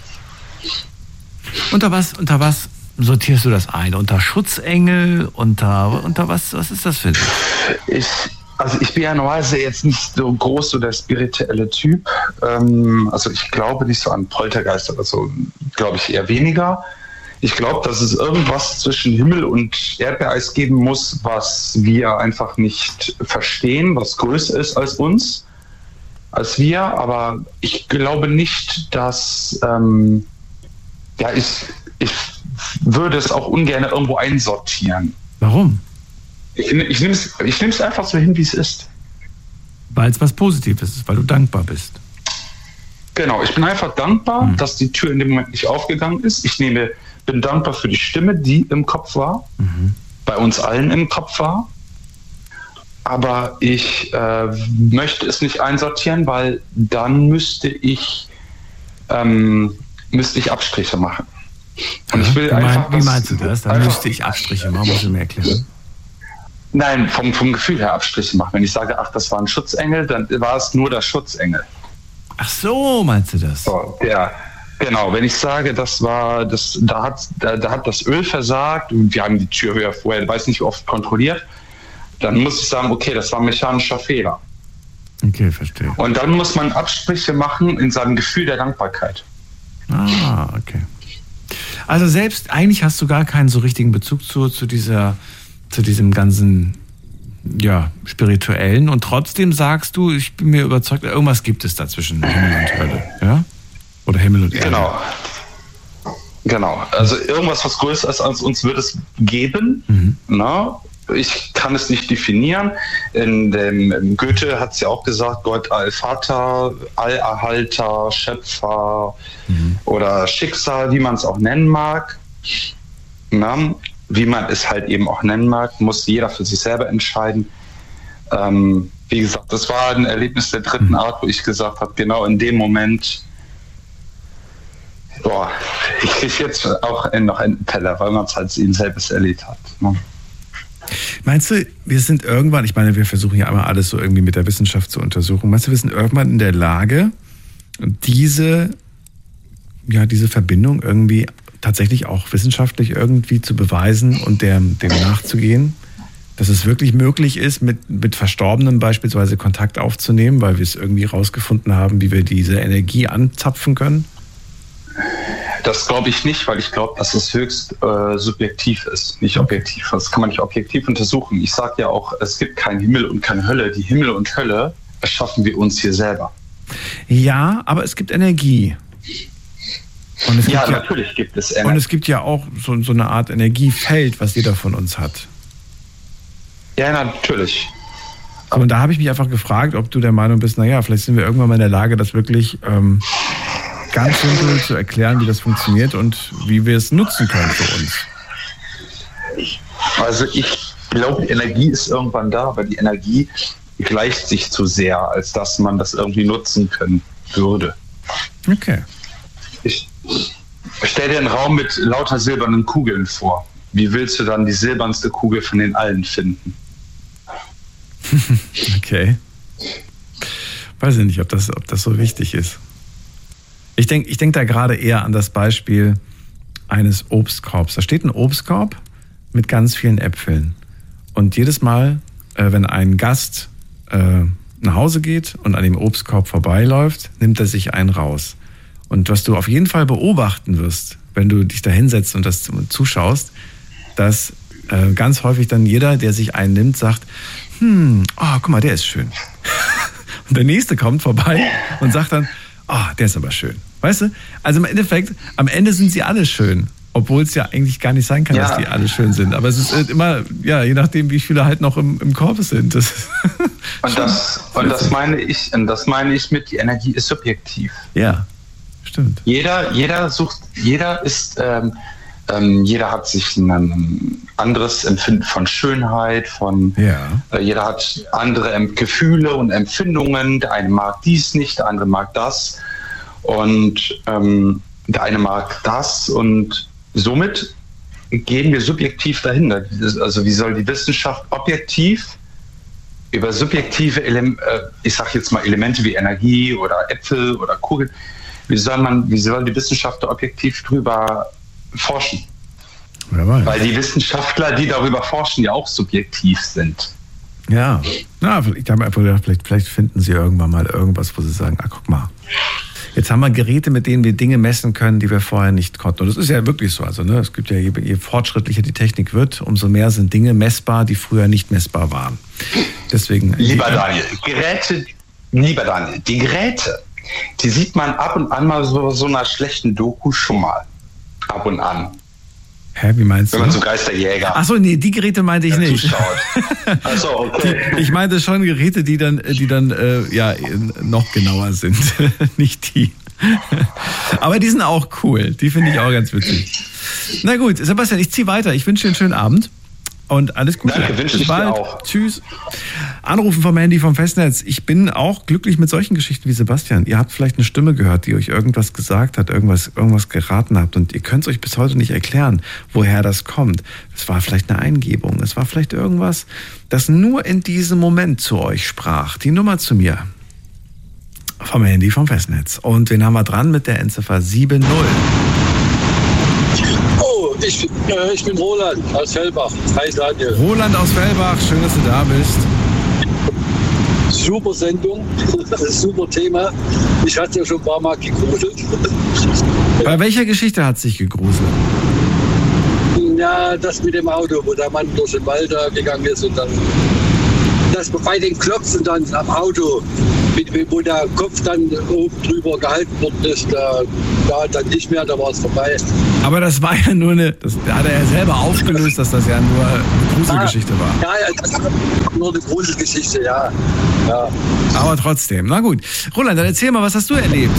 Unter was, unter was sortierst du das ein? Unter Schutzengel? Unter, unter was, was ist das für dich? Ich, also ich bin ja normalerweise jetzt nicht so groß, so der spirituelle Typ. Ähm, also ich glaube nicht so an Poltergeist oder so, glaube ich eher weniger. Ich glaube, dass es irgendwas zwischen Himmel und Erdbeereis geben muss, was wir einfach nicht verstehen, was größer ist als uns, als wir. Aber ich glaube nicht, dass... Ähm, ja, ich, ich würde es auch ungern irgendwo einsortieren. Warum? Ich, ich nehme es ich nehme es einfach so hin, wie es ist. Weil es was Positives ist, weil du dankbar bist. Genau, ich bin einfach dankbar, mhm. dass die Tür in dem Moment nicht aufgegangen ist. Ich nehme, bin dankbar für die Stimme, die im Kopf war, mhm. bei uns allen im Kopf war. Aber ich äh, möchte es nicht einsortieren, weil dann müsste ich ähm, müsste ich Abstriche machen. Und ich will wie, einfach, mein, wie meinst du das? Dann müsste ich Abstriche machen, musst du mir erklären. Nein, vom, vom Gefühl her Abstriche machen. Wenn ich sage, ach, das war ein Schutzengel, dann war es nur der Schutzengel. Ach so, meinst du das? So, ja, genau. Wenn ich sage, das war, das, da hat, da, da hat das Öl versagt und wir haben die Tür ja vorher, weiß nicht wie oft kontrolliert, dann muss ich sagen, okay, das war ein mechanischer Fehler. Okay, verstehe. Und dann muss man Abstriche machen in seinem Gefühl der Dankbarkeit. Ah, okay. Also selbst, eigentlich hast du gar keinen so richtigen Bezug zu, zu dieser, zu diesem ganzen, ja, spirituellen, und trotzdem sagst du, ich bin mir überzeugt, irgendwas gibt es da zwischen Himmel und Hölle, ja? Oder Himmel und Erde. Genau. Genau. Also irgendwas, was größer ist als uns, wird es geben. Mhm. Na? Ich kann es nicht definieren. In dem, in Goethe hat es ja auch gesagt, Gott Allvater, Allerhalter, Schöpfer mhm. oder Schicksal, wie man es auch nennen mag. Na? Wie man es halt eben auch nennen mag, muss jeder für sich selber entscheiden. Ähm, wie gesagt, das war ein Erlebnis der dritten mhm. Art, wo ich gesagt habe, genau in dem Moment, boah, ich kriege jetzt auch noch einen Teller, weil man es halt ihn selbst erlebt hat. Ne? Meinst du, wir sind irgendwann, ich meine, wir versuchen ja immer alles so irgendwie mit der Wissenschaft zu untersuchen, meinst du, wir sind irgendwann in der Lage, diese, ja, diese Verbindung irgendwie tatsächlich auch wissenschaftlich irgendwie zu beweisen und dem, dem nachzugehen? Dass es wirklich möglich ist, mit, mit Verstorbenen beispielsweise Kontakt aufzunehmen, weil wir es irgendwie rausgefunden haben, wie wir diese Energie anzapfen können? Das glaube ich nicht, weil ich glaube, dass es höchst äh, subjektiv ist, nicht objektiv. Das kann man nicht objektiv untersuchen. Ich sage ja auch, es gibt keinen Himmel und keine Hölle. Die Himmel und Hölle erschaffen wir uns hier selber. Ja, aber es gibt Energie. Und es ja, gibt natürlich ja, gibt es Energie. Und es gibt ja auch so, so eine Art Energiefeld, was jeder von uns hat. Ja, natürlich. So, und da habe ich mich einfach gefragt, ob du der Meinung bist, naja, vielleicht sind wir irgendwann mal in der Lage, das wirklich ähm, ganz simpel zu erklären, wie das funktioniert und wie wir es nutzen können für uns. Also ich glaube, die Energie ist irgendwann da, aber die Energie gleicht sich zu sehr, als dass man das irgendwie nutzen können würde. Okay. Ich stell dir einen Raum mit lauter silbernen Kugeln vor. Wie willst du dann die silbernste Kugel von den allen finden? Okay. Weiß ich nicht, ob das, ob das so wichtig ist. Ich denke ich denk da gerade eher an das Beispiel eines Obstkorbs. Da steht ein Obstkorb mit ganz vielen Äpfeln. Und jedes Mal, äh, wenn ein Gast äh, nach Hause geht und an dem Obstkorb vorbeiläuft, nimmt er sich einen raus. Und was du auf jeden Fall beobachten wirst, wenn du dich da hinsetzt und das zuschaust, dass äh, ganz häufig dann jeder, der sich einen nimmt, sagt, hm, oh, guck mal, der ist schön. Und der Nächste kommt vorbei und sagt dann, ah, oh, der ist aber schön. Weißt du? Also im Endeffekt, am Ende sind sie alle schön. Obwohl es ja eigentlich gar nicht sein kann, ja, dass die alle schön sind. Aber es ist halt immer, ja, je nachdem, wie viele halt noch im, im Korb sind. Das und das, und das meine ich, und das meine ich mit, die Energie ist subjektiv. Ja, stimmt. Jeder, jeder sucht, jeder ist, ähm, ähm, jeder hat sich ein anderes Empfinden von Schönheit, von, ja. äh, jeder hat andere Gefühle und Empfindungen. Der eine mag dies nicht, der andere mag das. Und ähm, der eine mag das und somit gehen wir subjektiv dahinter. Also wie soll die Wissenschaft objektiv über subjektive Elemente, äh, ich sage jetzt mal Elemente wie Energie oder Äpfel oder Kugeln, wie soll man, wie soll die Wissenschaft da objektiv drüber forschen? Weil die Wissenschaftler, die darüber forschen, ja auch subjektiv sind. Ja, ja, ich habe einfach gedacht, vielleicht, vielleicht finden sie irgendwann mal irgendwas, wo sie sagen, ah, guck mal, jetzt haben wir Geräte, mit denen wir Dinge messen können, die wir vorher nicht konnten. Und das ist ja wirklich so. Also, ne, es gibt ja, je, je fortschrittlicher die Technik wird, umso mehr sind Dinge messbar, die früher nicht messbar waren. Deswegen. Lieber Daniel, Geräte, lieber Daniel, die Geräte, die sieht man ab und an mal so, so einer schlechten Doku schon mal. Ab und an. Hä, wie meinst du? Wenn man so Geisterjäger. Achso, nee, die Geräte meinte ich nicht. Achso, okay. Die, ich meinte schon Geräte, die dann, die dann äh, ja, noch genauer sind. Nicht die. Aber die sind auch cool. Die finde ich auch ganz witzig. Na gut, Sebastian, ich ziehe weiter. Ich wünsche dir einen schönen Abend. Und alles Gute. Danke, wünsche ich dir auch. Tschüss. Anrufen vom Handy vom Festnetz. Ich bin auch glücklich mit solchen Geschichten wie Sebastian. Ihr habt vielleicht eine Stimme gehört, die euch irgendwas gesagt hat, irgendwas, irgendwas geraten habt. Und ihr könnt es euch bis heute nicht erklären, woher das kommt. Es war vielleicht eine Eingebung. Es war vielleicht irgendwas, das nur in diesem Moment zu euch sprach. Die Nummer zu mir. Vom Handy vom Festnetz. Und wen haben wir dran mit der Endziffer sieben null? Oh, ich, äh, ich bin Roland aus Fellbach. Hi Daniel. Roland aus Fellbach, schön, dass du da bist. Super Sendung, super Thema. Ich hatte ja schon ein paar Mal gegruselt. Bei welcher Geschichte hat es sich gegruselt? Ja, das mit dem Auto, wo der Mann durch den Wald da gegangen ist und dann das bei den Klopfen dann am Auto, wo der Kopf dann oben drüber gehalten worden ist, da, da dann nicht mehr, da war es vorbei. Aber das war ja nur eine, das hat er ja selber aufgelöst, dass das ja nur eine Gruselgeschichte war. Ja, ja, das war nur eine Gruselgeschichte, ja. ja. Aber trotzdem, na gut. Roland, dann erzähl mal, was hast du erlebt?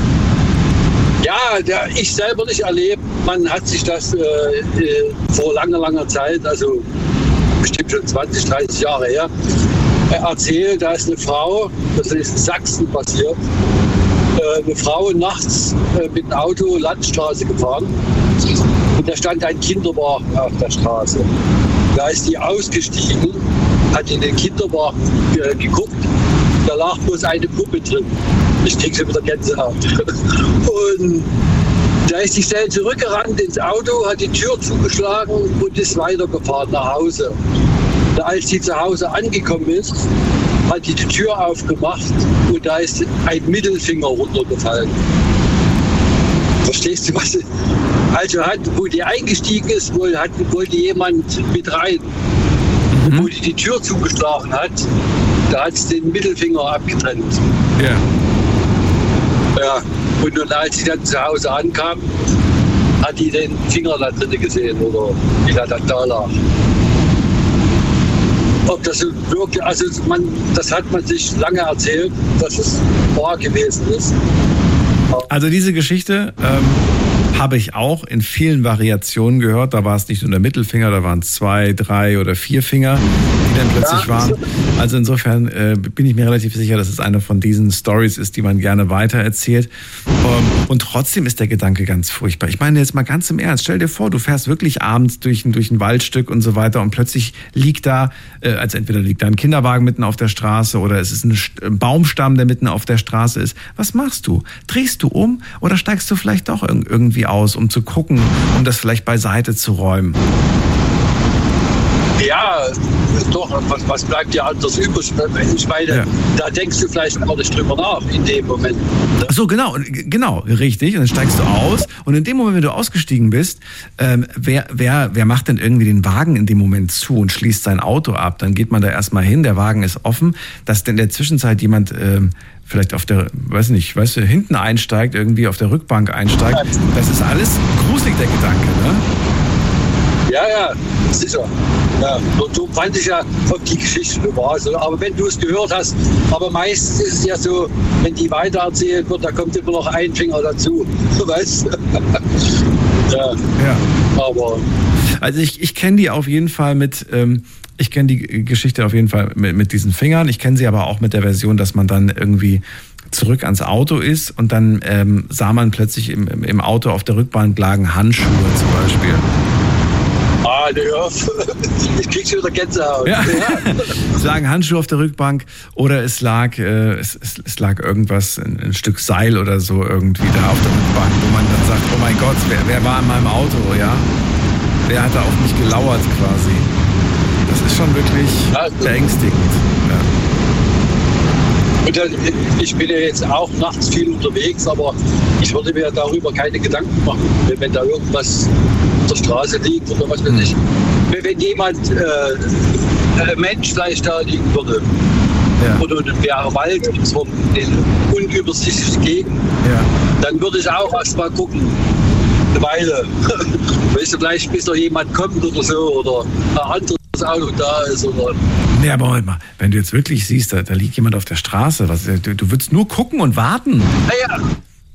Ja, der, ich selber nicht erlebt. Man hat sich das äh, äh, vor langer, langer Zeit, also bestimmt schon zwanzig, dreißig Jahre her, erzählt, da ist eine Frau, das ist in Sachsen passiert, eine Frau nachts mit dem Auto Landstraße gefahren und da stand ein Kinderwagen auf der Straße. Da ist die ausgestiegen, hat in den Kinderwagen geguckt, da lag bloß eine Puppe drin. Ich krieg schon wieder Gänsehaut. Und da ist die schnell zurückgerannt ins Auto, hat die Tür zugeschlagen und ist weitergefahren nach Hause. Da, als sie zu Hause angekommen ist, hat die die Tür aufgemacht und da ist ein Mittelfinger runtergefallen. Verstehst du was? Also hat, wo die eingestiegen ist, wohl hat, wollte jemand mit rein. Mhm. Wo die die Tür zugeschlagen hat, da hat es den Mittelfinger abgetrennt. Ja. Ja, und dann, als sie dann zu Hause ankam, hat die den Finger da drin gesehen oder wie er dann da lag. Ob das wirklich, also man, das hat man sich lange erzählt, dass es wahr gewesen ist. Also diese Geschichte ähm, habe ich auch in vielen Variationen gehört. Da war es nicht nur der Mittelfinger, da waren es zwei, drei oder vier Finger, die dann plötzlich ja. waren. Also insofern äh, bin ich mir relativ sicher, dass es eine von diesen Stories ist, die man gerne weitererzählt. Ähm, und trotzdem ist der Gedanke ganz furchtbar. Ich meine jetzt mal ganz im Ernst, stell dir vor, du fährst wirklich abends durch ein, durch ein Waldstück und so weiter und plötzlich liegt da, äh, also entweder liegt da ein Kinderwagen mitten auf der Straße oder es ist ein, ein Baumstamm, der mitten auf der Straße ist. Was machst du? Drehst du um oder steigst du vielleicht doch irgendwie aus, um zu gucken, um das vielleicht beiseite zu räumen? Ja, doch, was, was bleibt dir anders übrig? Ich meine, ja. da denkst du vielleicht gar nicht drüber nach in dem Moment. Ach so, genau, genau, richtig. Und dann steigst du aus und in dem Moment, wenn du ausgestiegen bist, ähm, wer, wer, wer macht denn irgendwie den Wagen in dem Moment zu und schließt sein Auto ab? Dann geht man da erstmal hin, der Wagen ist offen, dass in der Zwischenzeit jemand ähm, vielleicht auf der, weiß nicht, weißt du, hinten einsteigt, irgendwie auf der Rückbank einsteigt. Das ist alles gruselig, der Gedanke, ne? Ja, ja, sicher. Ja, und so fand ich ja, ob die Geschichte war. Also, aber wenn du es gehört hast, aber meistens ist es ja so, wenn die weitererzählt wird, da kommt immer noch ein Finger dazu. Weißt du? Ja. ja. Aber. Also ich, ich kenne die auf jeden Fall mit, ähm, ich kenne die Geschichte auf jeden Fall mit, mit diesen Fingern. Ich kenne sie aber auch mit der Version, dass man dann irgendwie zurück ans Auto ist und dann ähm, sah man plötzlich im, im Auto auf der Rückbank lagen Handschuhe zum Beispiel. Ah, ne, ich krieg schon wieder Gänsehaut. Ja. Ja. Es lagen Handschuhe auf der Rückbank oder es lag, äh, es, es, es lag irgendwas, ein, ein Stück Seil oder so irgendwie da auf der Rückbank, wo man dann sagt, oh mein Gott, wer, wer war in meinem Auto, ja? Wer hat da auf mich gelauert quasi? Das ist schon wirklich also, beängstigend. Ja. Und dann, ich bin ja jetzt auch nachts viel unterwegs, aber ich würde mir darüber keine Gedanken machen, wenn da irgendwas auf der Straße liegt oder was weiß ich. Wenn jemand, äh, ein Mensch vielleicht da liegen würde, ja. oder wäre Wald und so in unübersichtliche Gegend, ja. dann würde ich auch erst mal gucken, eine Weile. Weißt du, vielleicht bis da jemand kommt oder so, oder ein anderes Auto da ist, oder. Nee, aber Moment mal, wenn du jetzt wirklich siehst, da, da liegt jemand auf der Straße, was, du, du würdest nur gucken und warten. Naja,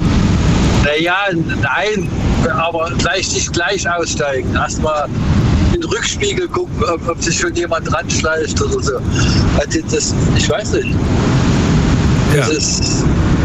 naja, nein, aber gleich nicht gleich aussteigen. Erstmal in den Rückspiegel gucken, ob, ob sich schon jemand dran schleicht oder so. Also das, ich weiß nicht. Das Ja. ist,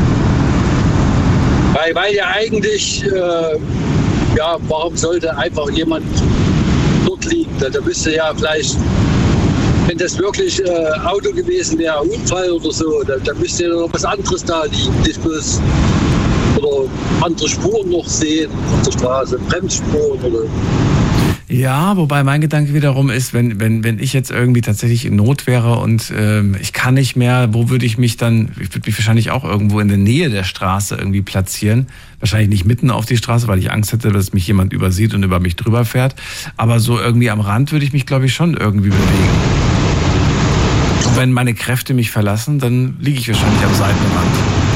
weil, weil ja eigentlich, äh, ja, warum sollte einfach jemand dort liegen? Da, da müsste ja vielleicht, wenn das wirklich äh, Auto gewesen wäre, Unfall oder so, da, da müsste ja noch was anderes da liegen. Nicht bloß oder andere Spuren noch sehen auf der Straße, Bremsspuren oder. Ja, wobei mein Gedanke wiederum ist, wenn, wenn, wenn ich jetzt irgendwie tatsächlich in Not wäre und ähm, ich kann nicht mehr, wo würde ich mich dann, ich würde mich wahrscheinlich auch irgendwo in der Nähe der Straße irgendwie platzieren. Wahrscheinlich nicht mitten auf die Straße, weil ich Angst hätte, dass mich jemand übersieht und über mich drüber fährt. Aber so irgendwie am Rand würde ich mich, glaube ich, schon irgendwie bewegen. Und wenn meine Kräfte mich verlassen, dann liege ich wahrscheinlich am Seitenrand.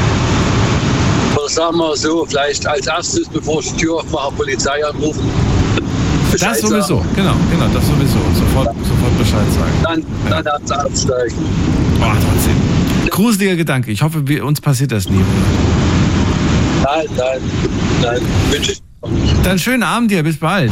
Oder sagen wir so, vielleicht als erstes, bevor ich die Tür aufmache, Polizei anrufen. Bescheid Das sowieso, sagen. genau, genau, das sowieso. Sofort, sofort Bescheid sagen. Dann, Ja. dann ja. absteigen. Oh, trotzdem. Gruseliger Gedanke. Ich hoffe, wir, uns passiert das nie. Nein, nein, nein, wünsche ich. Dann schönen Abend dir, bis bald.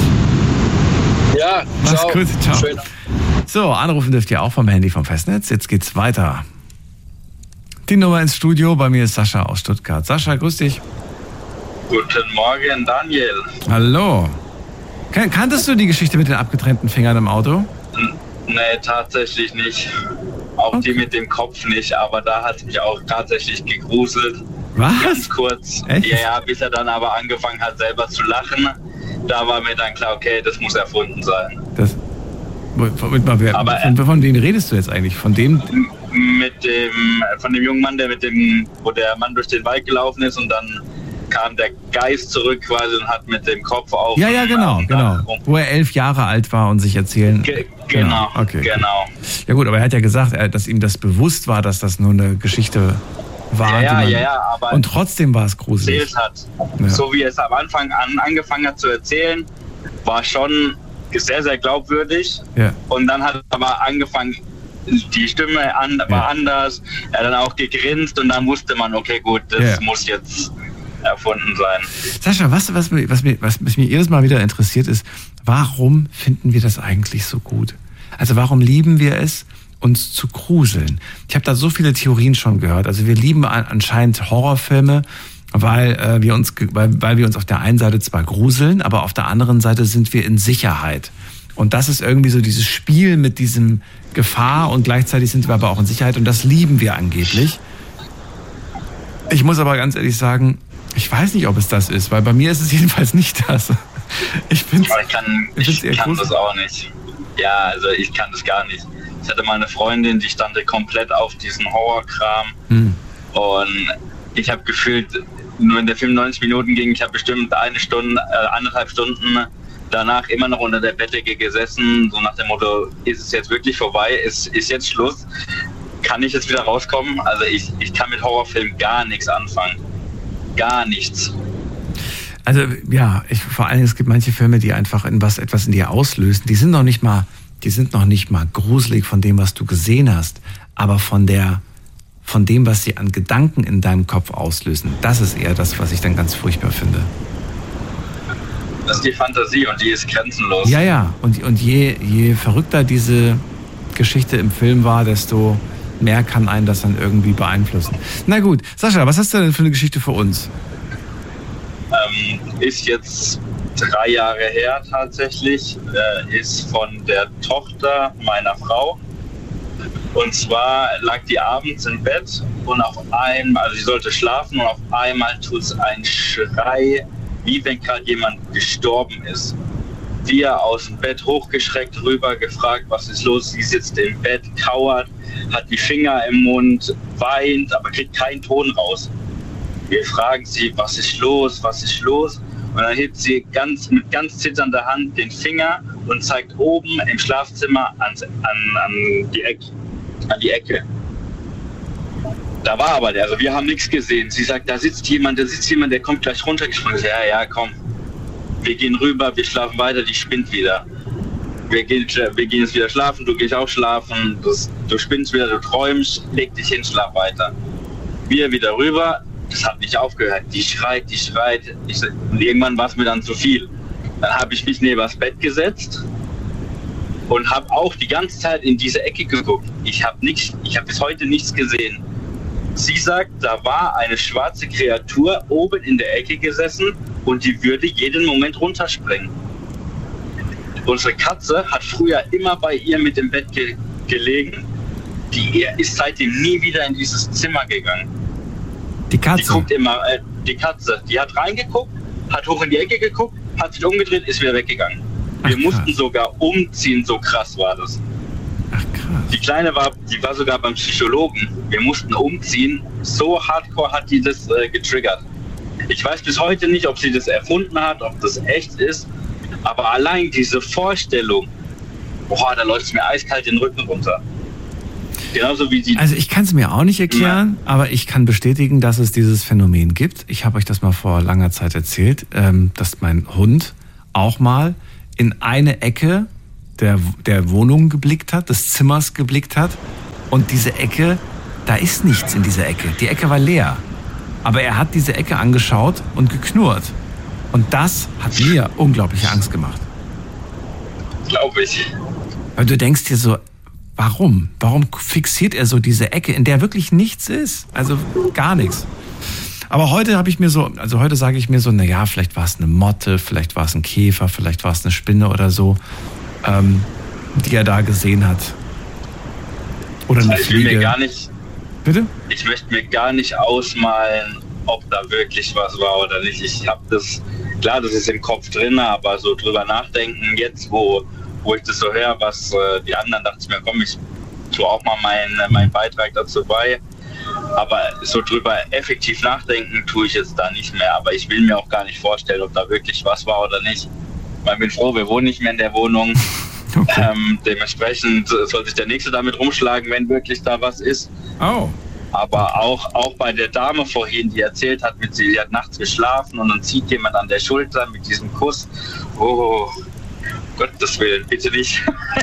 Ja, Mach's ciao. gut, ciao. Schön. So, anrufen dürft ihr auch vom Handy vom Festnetz. Jetzt geht's weiter. Die Nummer ins Studio, bei mir ist Sascha aus Stuttgart. Sascha, grüß dich. Guten Morgen, Daniel. Hallo. Kan- Kanntest du die Geschichte mit den abgetrennten Fingern im Auto? Nee, tatsächlich nicht. Auch Okay. die mit dem Kopf nicht, aber da hat es mich auch tatsächlich gegruselt. Was? Ganz kurz. Echt? Ja, ja, bis er dann aber angefangen hat, selber zu lachen. Da war mir dann klar, okay, das muss erfunden sein. Das, Moment mal, wer, Aber, von, von wem redest du jetzt eigentlich? Von dem? M- Mit dem, von dem jungen Mann, der mit dem, wo der Mann durch den Wald gelaufen ist und dann kam der Geist zurück quasi und hat mit dem Kopf auf. Ja, ja, genau, auf dem genau. Dach rum- Wo er elf Jahre alt war und sich erzählen. Ge genau, okay. genau. Ja gut, aber er hat ja gesagt, er- dass ihm das bewusst war, dass das nur eine Geschichte war. Ja, die ja, man, ja, ja, aber und trotzdem war es gruselig. erzählt hat. Ja. So wie er es am Anfang an angefangen hat zu erzählen, war schon sehr, sehr glaubwürdig. Ja. Und dann hat er aber angefangen, die Stimme an, war Ja. anders, er hat dann auch gegrinst und dann wusste man, okay, gut, das Ja. muss jetzt erfunden sein. Sascha, was, was, mir- was, mir, was mich jedes Mal wieder interessiert ist, warum finden wir das eigentlich so gut? Also warum lieben wir es, uns zu gruseln? Ich habe da so viele Theorien schon gehört. Also wir lieben an, anscheinend Horrorfilme, weil, äh, wir uns, ge- weil, weil wir uns auf der einen Seite zwar gruseln, aber auf der anderen Seite sind wir in Sicherheit. Und das ist irgendwie so dieses Spiel mit diesem Gefahr und gleichzeitig sind wir aber auch in Sicherheit und das lieben wir angeblich. Ich muss aber ganz ehrlich sagen, ich weiß nicht, ob es das ist, weil bei mir ist es jedenfalls nicht das. Ich finde Aber ich kann, Ich find's ich eher kann gruselig. das auch nicht. Ja, also ich kann das gar nicht. Ich hatte mal eine Freundin, die stand komplett auf diesen Horrorkram Hm. und ich habe gefühlt, nur in der fünfundneunzig Minuten ging, ich habe bestimmt eine Stunde, äh, anderthalb Stunden danach immer noch unter der Bettdecke gesessen, so nach dem Motto, ist es jetzt wirklich vorbei, ist, ist jetzt Schluss, kann ich jetzt wieder rauskommen? Also ich, ich kann mit Horrorfilmen gar nichts anfangen. Gar nichts. Also ja, ich, vor allen Dingen, es gibt manche Filme, die einfach in was, etwas in dir auslösen. Die sind noch nicht mal, die sind noch nicht mal gruselig von dem, was du gesehen hast, aber von der, von dem, was sie an Gedanken in deinem Kopf auslösen. Das ist eher das, was ich dann ganz furchtbar finde. Das ist die Fantasie und die ist grenzenlos. Ja, ja. Und, und je, je verrückter diese Geschichte im Film war, desto mehr kann einen das dann irgendwie beeinflussen. Na gut, Sascha, was hast du denn für eine Geschichte für uns? Ähm, ist jetzt drei Jahre her tatsächlich, äh, ist von der Tochter meiner Frau. Und zwar lag die abends im Bett und auf einmal, also sie sollte schlafen und auf einmal tut es einen Schrei, wie wenn gerade jemand gestorben ist. Wir aus dem Bett hochgeschreckt rüber, gefragt, was ist los? Sie sitzt im Bett, kauert, hat die Finger im Mund, weint, aber kriegt keinen Ton raus. Wir fragen sie, was ist los, was ist los? Und dann hebt sie ganz, mit ganz zitternder Hand den Finger und zeigt oben im Schlafzimmer ans, an, an, die Ecke, an die Ecke. Da war aber der, also wir haben nichts gesehen. Sie sagt, da sitzt jemand, da sitzt jemand, der kommt gleich runtergesprungen. Ich sag, ja, ja, komm. Wir gehen rüber, wir schlafen weiter, die spinnt wieder. Wir gehen, wir gehen jetzt wieder schlafen, du gehst auch schlafen, das, du spinnst wieder, du träumst, leg dich hin, schlaf weiter. Wir wieder rüber, das hat nicht aufgehört. Die schreit, die schreit. Ich, und irgendwann war es mir dann zu viel. Dann habe ich mich neben das Bett gesetzt und habe auch die ganze Zeit in diese Ecke geguckt. Ich habe nichts, ich habe bis heute nichts gesehen. Sie sagt, da war eine schwarze Kreatur oben in der Ecke gesessen und die würde jeden Moment runterspringen. Unsere Katze hat früher immer bei ihr mit im Bett ge- gelegen. Die ist seitdem nie wieder in dieses Zimmer gegangen. Die Katze? Die guckt immer, äh, die Katze, die hat reingeguckt, hat hoch in die Ecke geguckt, hat sich umgedreht, ist wieder weggegangen. Wir Ach, mussten sogar umziehen, so krass war das. Ach, krass. Die Kleine war, die war sogar beim Psychologen. Wir mussten umziehen. So hardcore hat die das äh, getriggert. Ich weiß bis heute nicht, ob sie das erfunden hat, ob das echt ist. Aber allein diese Vorstellung, boah, da läuft es mir eiskalt den Rücken runter. Genauso wie die. Also ich kann es mir auch nicht erklären, ja. aber ich kann bestätigen, dass es dieses Phänomen gibt. Ich habe euch das mal vor langer Zeit erzählt, ähm, dass mein Hund auch mal in eine Ecke der, der Wohnung geblickt hat, des Zimmers geblickt hat. Und diese Ecke, da ist nichts in dieser Ecke. Die Ecke war leer. Aber er hat diese Ecke angeschaut und geknurrt. Und das hat mir unglaubliche Angst gemacht. Glaube ich. Weil du denkst dir so, warum? Warum fixiert er so diese Ecke, in der wirklich nichts ist? Also gar nichts. Aber heute habe ich mir so, also heute sage ich mir so, naja, vielleicht war es eine Motte, vielleicht war es ein Käfer, vielleicht war es eine Spinne oder so, ähm, die er da gesehen hat. Oder eine ich Fliege. Will mir gar nicht, Bitte? Ich möchte mir gar nicht ausmalen, ob da wirklich was war oder nicht. Ich habe das, klar, das ist im Kopf drin, aber so drüber nachdenken, jetzt wo, wo ich das so höre, was äh, die anderen, dachte ich mir, komm, ich tue auch mal meinen mein Beitrag dazu bei. Aber so drüber effektiv nachdenken tue ich jetzt da nicht mehr. Aber ich will mir auch gar nicht vorstellen, ob da wirklich was war oder nicht. Ich bin froh, wir wohnen nicht mehr in der Wohnung. Okay. Ähm, dementsprechend soll sich der Nächste damit rumschlagen, wenn wirklich da was ist. Oh. Aber auch, auch bei der Dame vorhin, die erzählt hat, mit sie, sie hat nachts geschlafen und dann zieht jemand an der Schulter mit diesem Kuss. Oh, Gottes Willen, bitte nicht.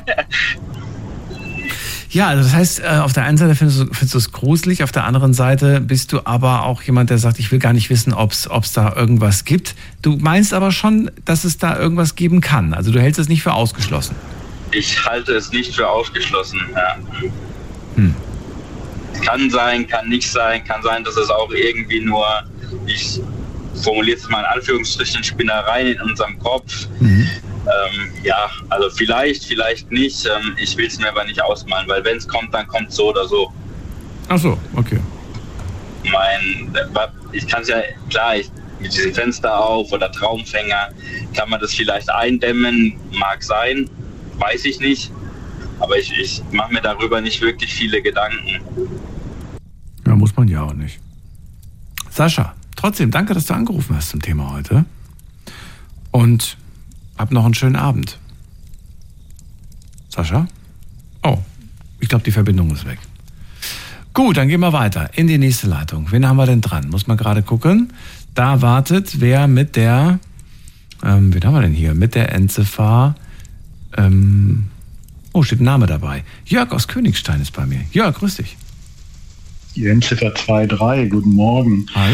Ja, also das heißt, auf der einen Seite findest du, findest du es gruselig, auf der anderen Seite bist du aber auch jemand, der sagt, ich will gar nicht wissen, ob es da irgendwas gibt. Du meinst aber schon, dass es da irgendwas geben kann. Also du hältst es nicht für ausgeschlossen. Ich halte es nicht für ausgeschlossen, ja. Hm. Kann sein, kann nicht sein, kann sein, dass es auch irgendwie nur, ich formuliere es mal in Anführungsstrichen, Spinnereien in unserem Kopf. Mhm. Ähm, ja, also vielleicht, vielleicht nicht. Ähm, ich will es mir aber nicht ausmalen, weil wenn es kommt, dann kommt es so oder so. Ach so, okay. Mein, ich kann es ja, klar, ich, mit diesem Fenster auf oder Traumfänger, kann man das vielleicht eindämmen, mag sein, weiß ich nicht. Aber ich, ich mache mir darüber nicht wirklich viele Gedanken. Ja, muss man ja auch nicht. Sascha, trotzdem, danke, dass du angerufen hast zum Thema heute. Und hab noch einen schönen Abend. Sascha? Oh, ich glaube, die Verbindung ist weg. Gut, dann gehen wir weiter in die nächste Leitung. Wen haben wir denn dran? Muss man gerade gucken. Da wartet wer mit der, ähm, wen haben wir denn hier? Mit der Endziffer, ähm, oh, steht ein Name dabei. Jörg aus Königstein ist bei mir. Jörg, grüß dich. Die Endziffer zwei drei, guten Morgen. Hallo.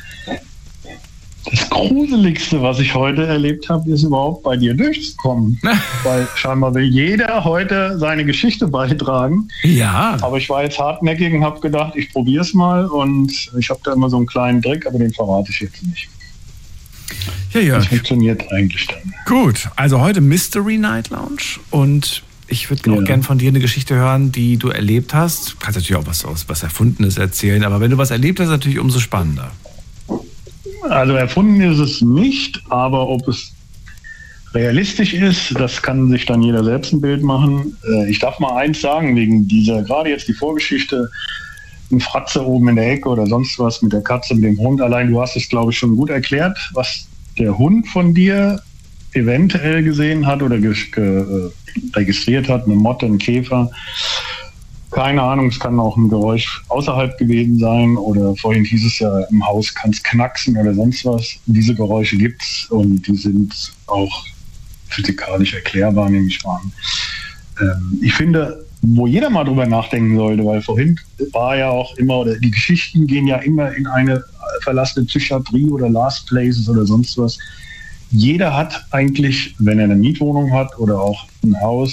Das Gruseligste, was ich heute erlebt habe, ist überhaupt bei dir durchzukommen. Weil scheinbar will jeder heute seine Geschichte beitragen. Ja. Aber ich war jetzt hartnäckig und habe gedacht, ich probiere es mal. Und ich habe da immer so einen kleinen Trick, aber den verrate ich jetzt nicht. Ja, Jörg. Das funktioniert eigentlich dann. Gut, also heute Mystery Night Lounge und ich würde auch ja. gern von dir eine Geschichte hören, die du erlebt hast. Du kannst natürlich auch was aus was Erfundenes erzählen, aber wenn du was erlebt hast, natürlich umso spannender. Also erfunden ist es nicht, aber ob es realistisch ist, das kann sich dann jeder selbst ein Bild machen. Ich darf mal eins sagen, wegen dieser, gerade jetzt die Vorgeschichte, ein Fratze oben in der Ecke oder sonst was mit der Katze, mit dem Hund. Allein du hast es, glaube ich, schon gut erklärt, was der Hund von dir eventuell gesehen hat oder ge- ge- registriert hat, eine Motte, ein Käfer. Keine Ahnung, es kann auch ein Geräusch außerhalb gewesen sein oder vorhin hieß es ja, im Haus kann es knacksen oder sonst was. Diese Geräusche gibt es und die sind auch physikalisch erklärbar, nehme ich an. Ähm, ich finde, wo jeder mal drüber nachdenken sollte, weil vorhin war ja auch immer, oder die Geschichten gehen ja immer in eine verlassene Psychiatrie oder Last Places oder sonst was. Jeder hat eigentlich, wenn er eine Mietwohnung hat oder auch ein Haus,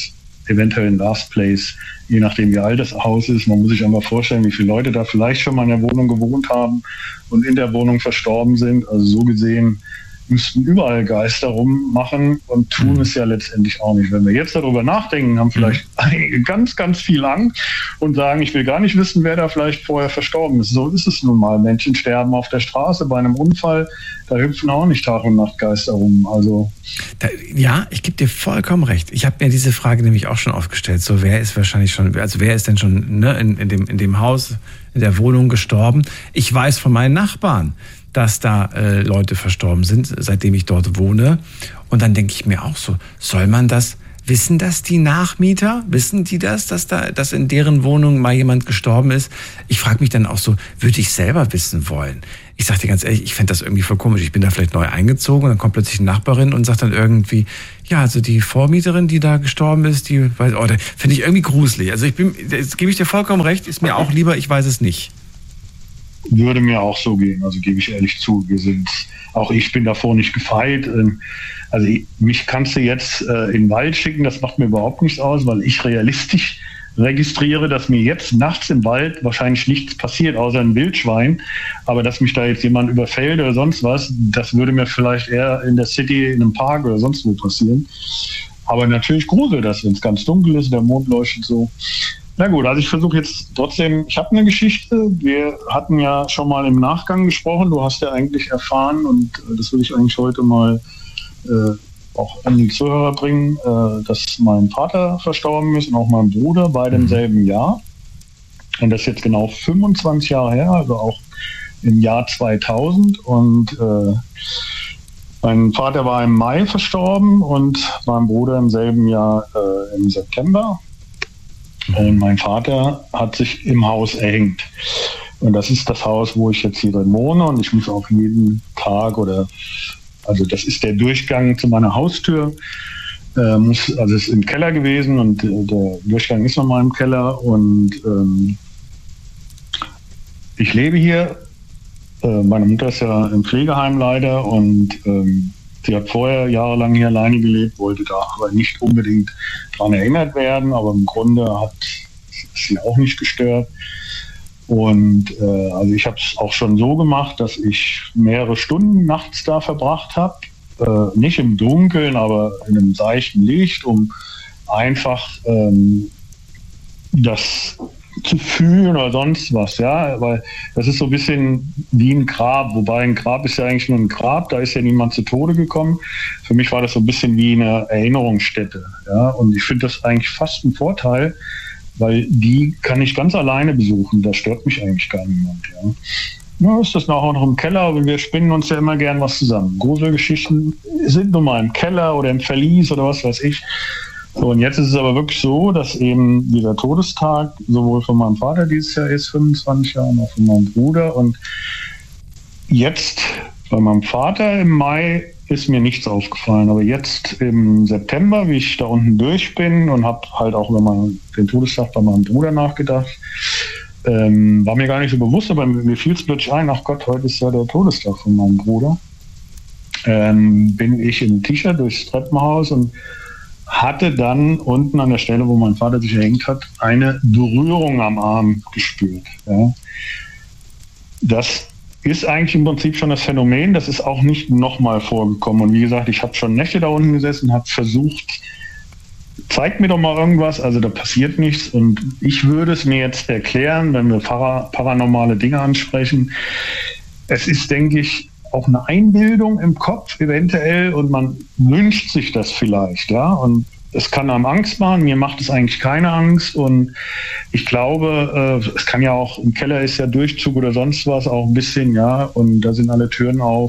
eventuell ein Last Place, je nachdem wie alt das Haus ist. Man muss sich einfach vorstellen, wie viele Leute da vielleicht schon mal in der Wohnung gewohnt haben und in der Wohnung verstorben sind. Also so gesehen müssten überall Geister rummachen und tun es ja letztendlich auch nicht. Wenn wir jetzt darüber nachdenken, haben vielleicht einige ganz, ganz viel Angst und sagen, ich will gar nicht wissen, wer da vielleicht vorher verstorben ist. So ist es nun mal. Menschen sterben auf der Straße bei einem Unfall, da hüpfen auch nicht Tag und Nacht Geister rum. Also da, ja, ich gebe dir vollkommen recht. Ich habe mir diese Frage nämlich auch schon aufgestellt. So, wer ist wahrscheinlich schon, also wer ist denn schon ne, in, in, dem, in dem Haus, in der Wohnung gestorben? Ich weiß von meinen Nachbarn, dass da äh, Leute verstorben sind, seitdem ich dort wohne. Und dann denke ich mir auch so, soll man das, wissen das die Nachmieter? Wissen die das, dass da, dass in deren Wohnung mal jemand gestorben ist? Ich frage mich dann auch so, würde ich selber wissen wollen? Ich sage dir ganz ehrlich, ich fände das irgendwie voll komisch. Ich bin da vielleicht neu eingezogen und dann kommt plötzlich eine Nachbarin und sagt dann irgendwie, ja, also die Vormieterin, die da gestorben ist, die weiß, oh, finde ich irgendwie gruselig. Also ich bin, jetzt gebe ich dir vollkommen recht, ist mir auch lieber, ich weiß es nicht. Würde mir auch so gehen, also gebe ich ehrlich zu. Wir sind, auch ich bin davor nicht gefeit. Also mich kannst du jetzt äh, in den Wald schicken, das macht mir überhaupt nichts aus, weil ich realistisch registriere, dass mir jetzt nachts im Wald wahrscheinlich nichts passiert, außer ein Wildschwein. Aber dass mich da jetzt jemand überfällt oder sonst was, das würde mir vielleicht eher in der City, in einem Park oder sonst wo passieren. Aber natürlich gruselt das, wenn es ganz dunkel ist, der Mond leuchtet so. Na gut, also ich versuche jetzt trotzdem, ich habe eine Geschichte, wir hatten ja schon mal im Nachgang gesprochen, du hast ja eigentlich erfahren und das will ich eigentlich heute mal äh, auch an die Zuhörer bringen, äh, dass mein Vater verstorben ist und auch mein Bruder, beide im selben Jahr. Und das ist jetzt genau fünfundzwanzig Jahre her, also auch im Jahr zweitausend. Und äh, mein Vater war im Mai verstorben und mein Bruder im selben Jahr äh, im September. Und mein Vater hat sich im Haus erhängt. Und das ist das Haus, wo ich jetzt hier drin wohne. Und ich muss auch jeden Tag oder, also das ist der Durchgang zu meiner Haustür. Äh, muss, also es ist im Keller gewesen und äh, der Durchgang ist nochmal im Keller. Und ähm, ich lebe hier. Äh, meine Mutter ist ja im Pflegeheim leider und ähm, sie hat vorher jahrelang hier alleine gelebt, wollte da aber nicht unbedingt dran erinnert werden, aber im Grunde hat sie auch nicht gestört. Und äh, also ich habe es auch schon so gemacht, dass ich mehrere Stunden nachts da verbracht habe, äh, nicht im Dunkeln, aber in einem seichten Licht, um einfach ähm, das zu fühlen oder sonst was, ja, weil das ist so ein bisschen wie ein Grab, wobei ein Grab ist ja eigentlich nur ein Grab, da ist ja niemand zu Tode gekommen. Für mich war das so ein bisschen wie eine Erinnerungsstätte, ja, und ich finde das eigentlich fast ein Vorteil, weil die kann ich ganz alleine besuchen, da stört mich eigentlich gar niemand, ja. Ja, ist das auch noch im Keller, aber wir spinnen uns ja immer gern was zusammen. Gruselgeschichten sind nun mal im Keller oder im Verlies oder was weiß ich. So, und jetzt ist es aber wirklich so, dass eben dieser Todestag sowohl von meinem Vater dieses Jahr ist, fünfundzwanzig Jahre, auch von meinem Bruder. Und jetzt bei meinem Vater im Mai ist mir nichts aufgefallen. Aber jetzt im September, wie ich da unten durch bin und habe halt auch über meinen, den Todestag bei meinem Bruder nachgedacht, ähm, war mir gar nicht so bewusst, aber mir fiel es plötzlich ein, ach Gott, heute ist ja der Todestag von meinem Bruder. Ähm, bin ich im T-Shirt durchs Treppenhaus und hatte dann unten an der Stelle, wo mein Vater sich erhängt hat, eine Berührung am Arm gespürt. Ja. Das ist eigentlich im Prinzip schon das Phänomen, das ist auch nicht nochmal vorgekommen. Und wie gesagt, ich habe schon Nächte da unten gesessen und habe versucht, zeigt mir doch mal irgendwas, also da passiert nichts. Und ich würde es mir jetzt erklären, wenn wir para- paranormale Dinge ansprechen. Es ist, denke ich, auch eine Einbildung im Kopf eventuell und man wünscht sich das vielleicht, ja, und es kann einem Angst machen, mir macht es eigentlich keine Angst und ich glaube, äh, es kann ja auch, im Keller ist ja Durchzug oder sonst was, auch ein bisschen, ja, und da sind alle Türen auf.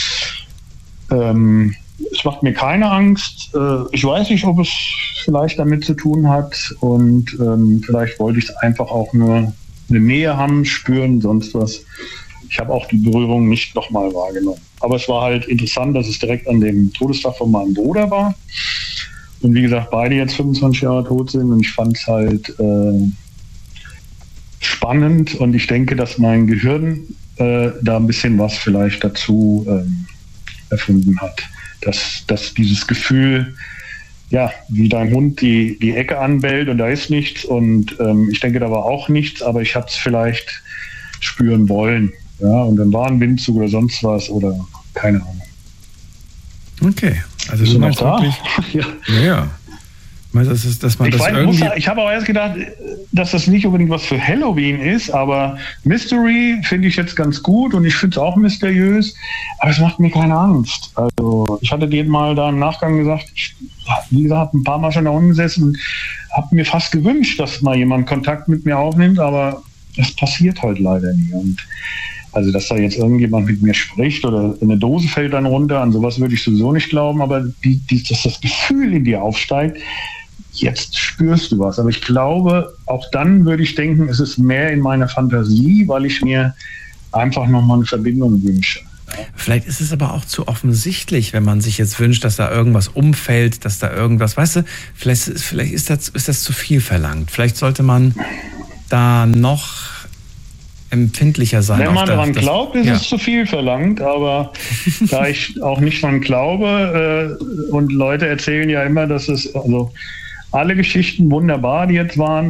Ähm, es macht mir keine Angst, äh, ich weiß nicht, ob es vielleicht damit zu tun hat und ähm, vielleicht wollte ich es einfach auch nur eine Nähe haben, spüren, sonst was. Ich habe auch die Berührung nicht nochmal wahrgenommen. Aber es war halt interessant, dass es direkt an dem Todestag von meinem Bruder war. Und wie gesagt, beide jetzt fünfundzwanzig Jahre tot sind. Und ich fand es halt äh, spannend. Und ich denke, dass mein Gehirn äh, da ein bisschen was vielleicht dazu äh, erfunden hat. Dass, dass dieses Gefühl ja, wie dein Hund die, die Ecke anbellt und da ist nichts und ähm, ich denke, da war auch nichts, aber ich habe es vielleicht spüren wollen. Ja, und dann war ein Windzug oder sonst was oder keine Ahnung. Okay, also Bist du du meinst noch da? wirklich, Ja. ja. Das ist, dass man Ich, das weiß, irgendwie... muss, ich habe auch erst gedacht, dass das nicht unbedingt was für Halloween ist, aber Mystery finde ich jetzt ganz gut und ich finde es auch mysteriös, aber es macht mir keine Angst. Also ich hatte dir mal da im Nachgang gesagt, ich, wie gesagt, habe ein paar Mal schon da unten gesessen und habe mir fast gewünscht, dass mal jemand Kontakt mit mir aufnimmt, aber das passiert halt leider nie. Und also, dass da jetzt irgendjemand mit mir spricht oder eine Dose fällt dann runter, an sowas würde ich sowieso nicht glauben, aber die, die, dass das Gefühl in dir aufsteigt, jetzt spürst du was. Aber ich glaube, auch dann würde ich denken, es ist mehr in meiner Fantasie, weil ich mir einfach nochmal eine Verbindung wünsche. Vielleicht ist es aber auch zu offensichtlich, wenn man sich jetzt wünscht, dass da irgendwas umfällt, dass da irgendwas, weißt du, vielleicht, vielleicht ist, das, ist das zu viel verlangt. Vielleicht sollte man da noch empfindlicher sein. Wenn man das, daran das, glaubt, ist ja. es zu viel verlangt, aber da ich auch nicht dran glaube äh, und Leute erzählen ja immer, dass es, also alle Geschichten wunderbar, die jetzt waren,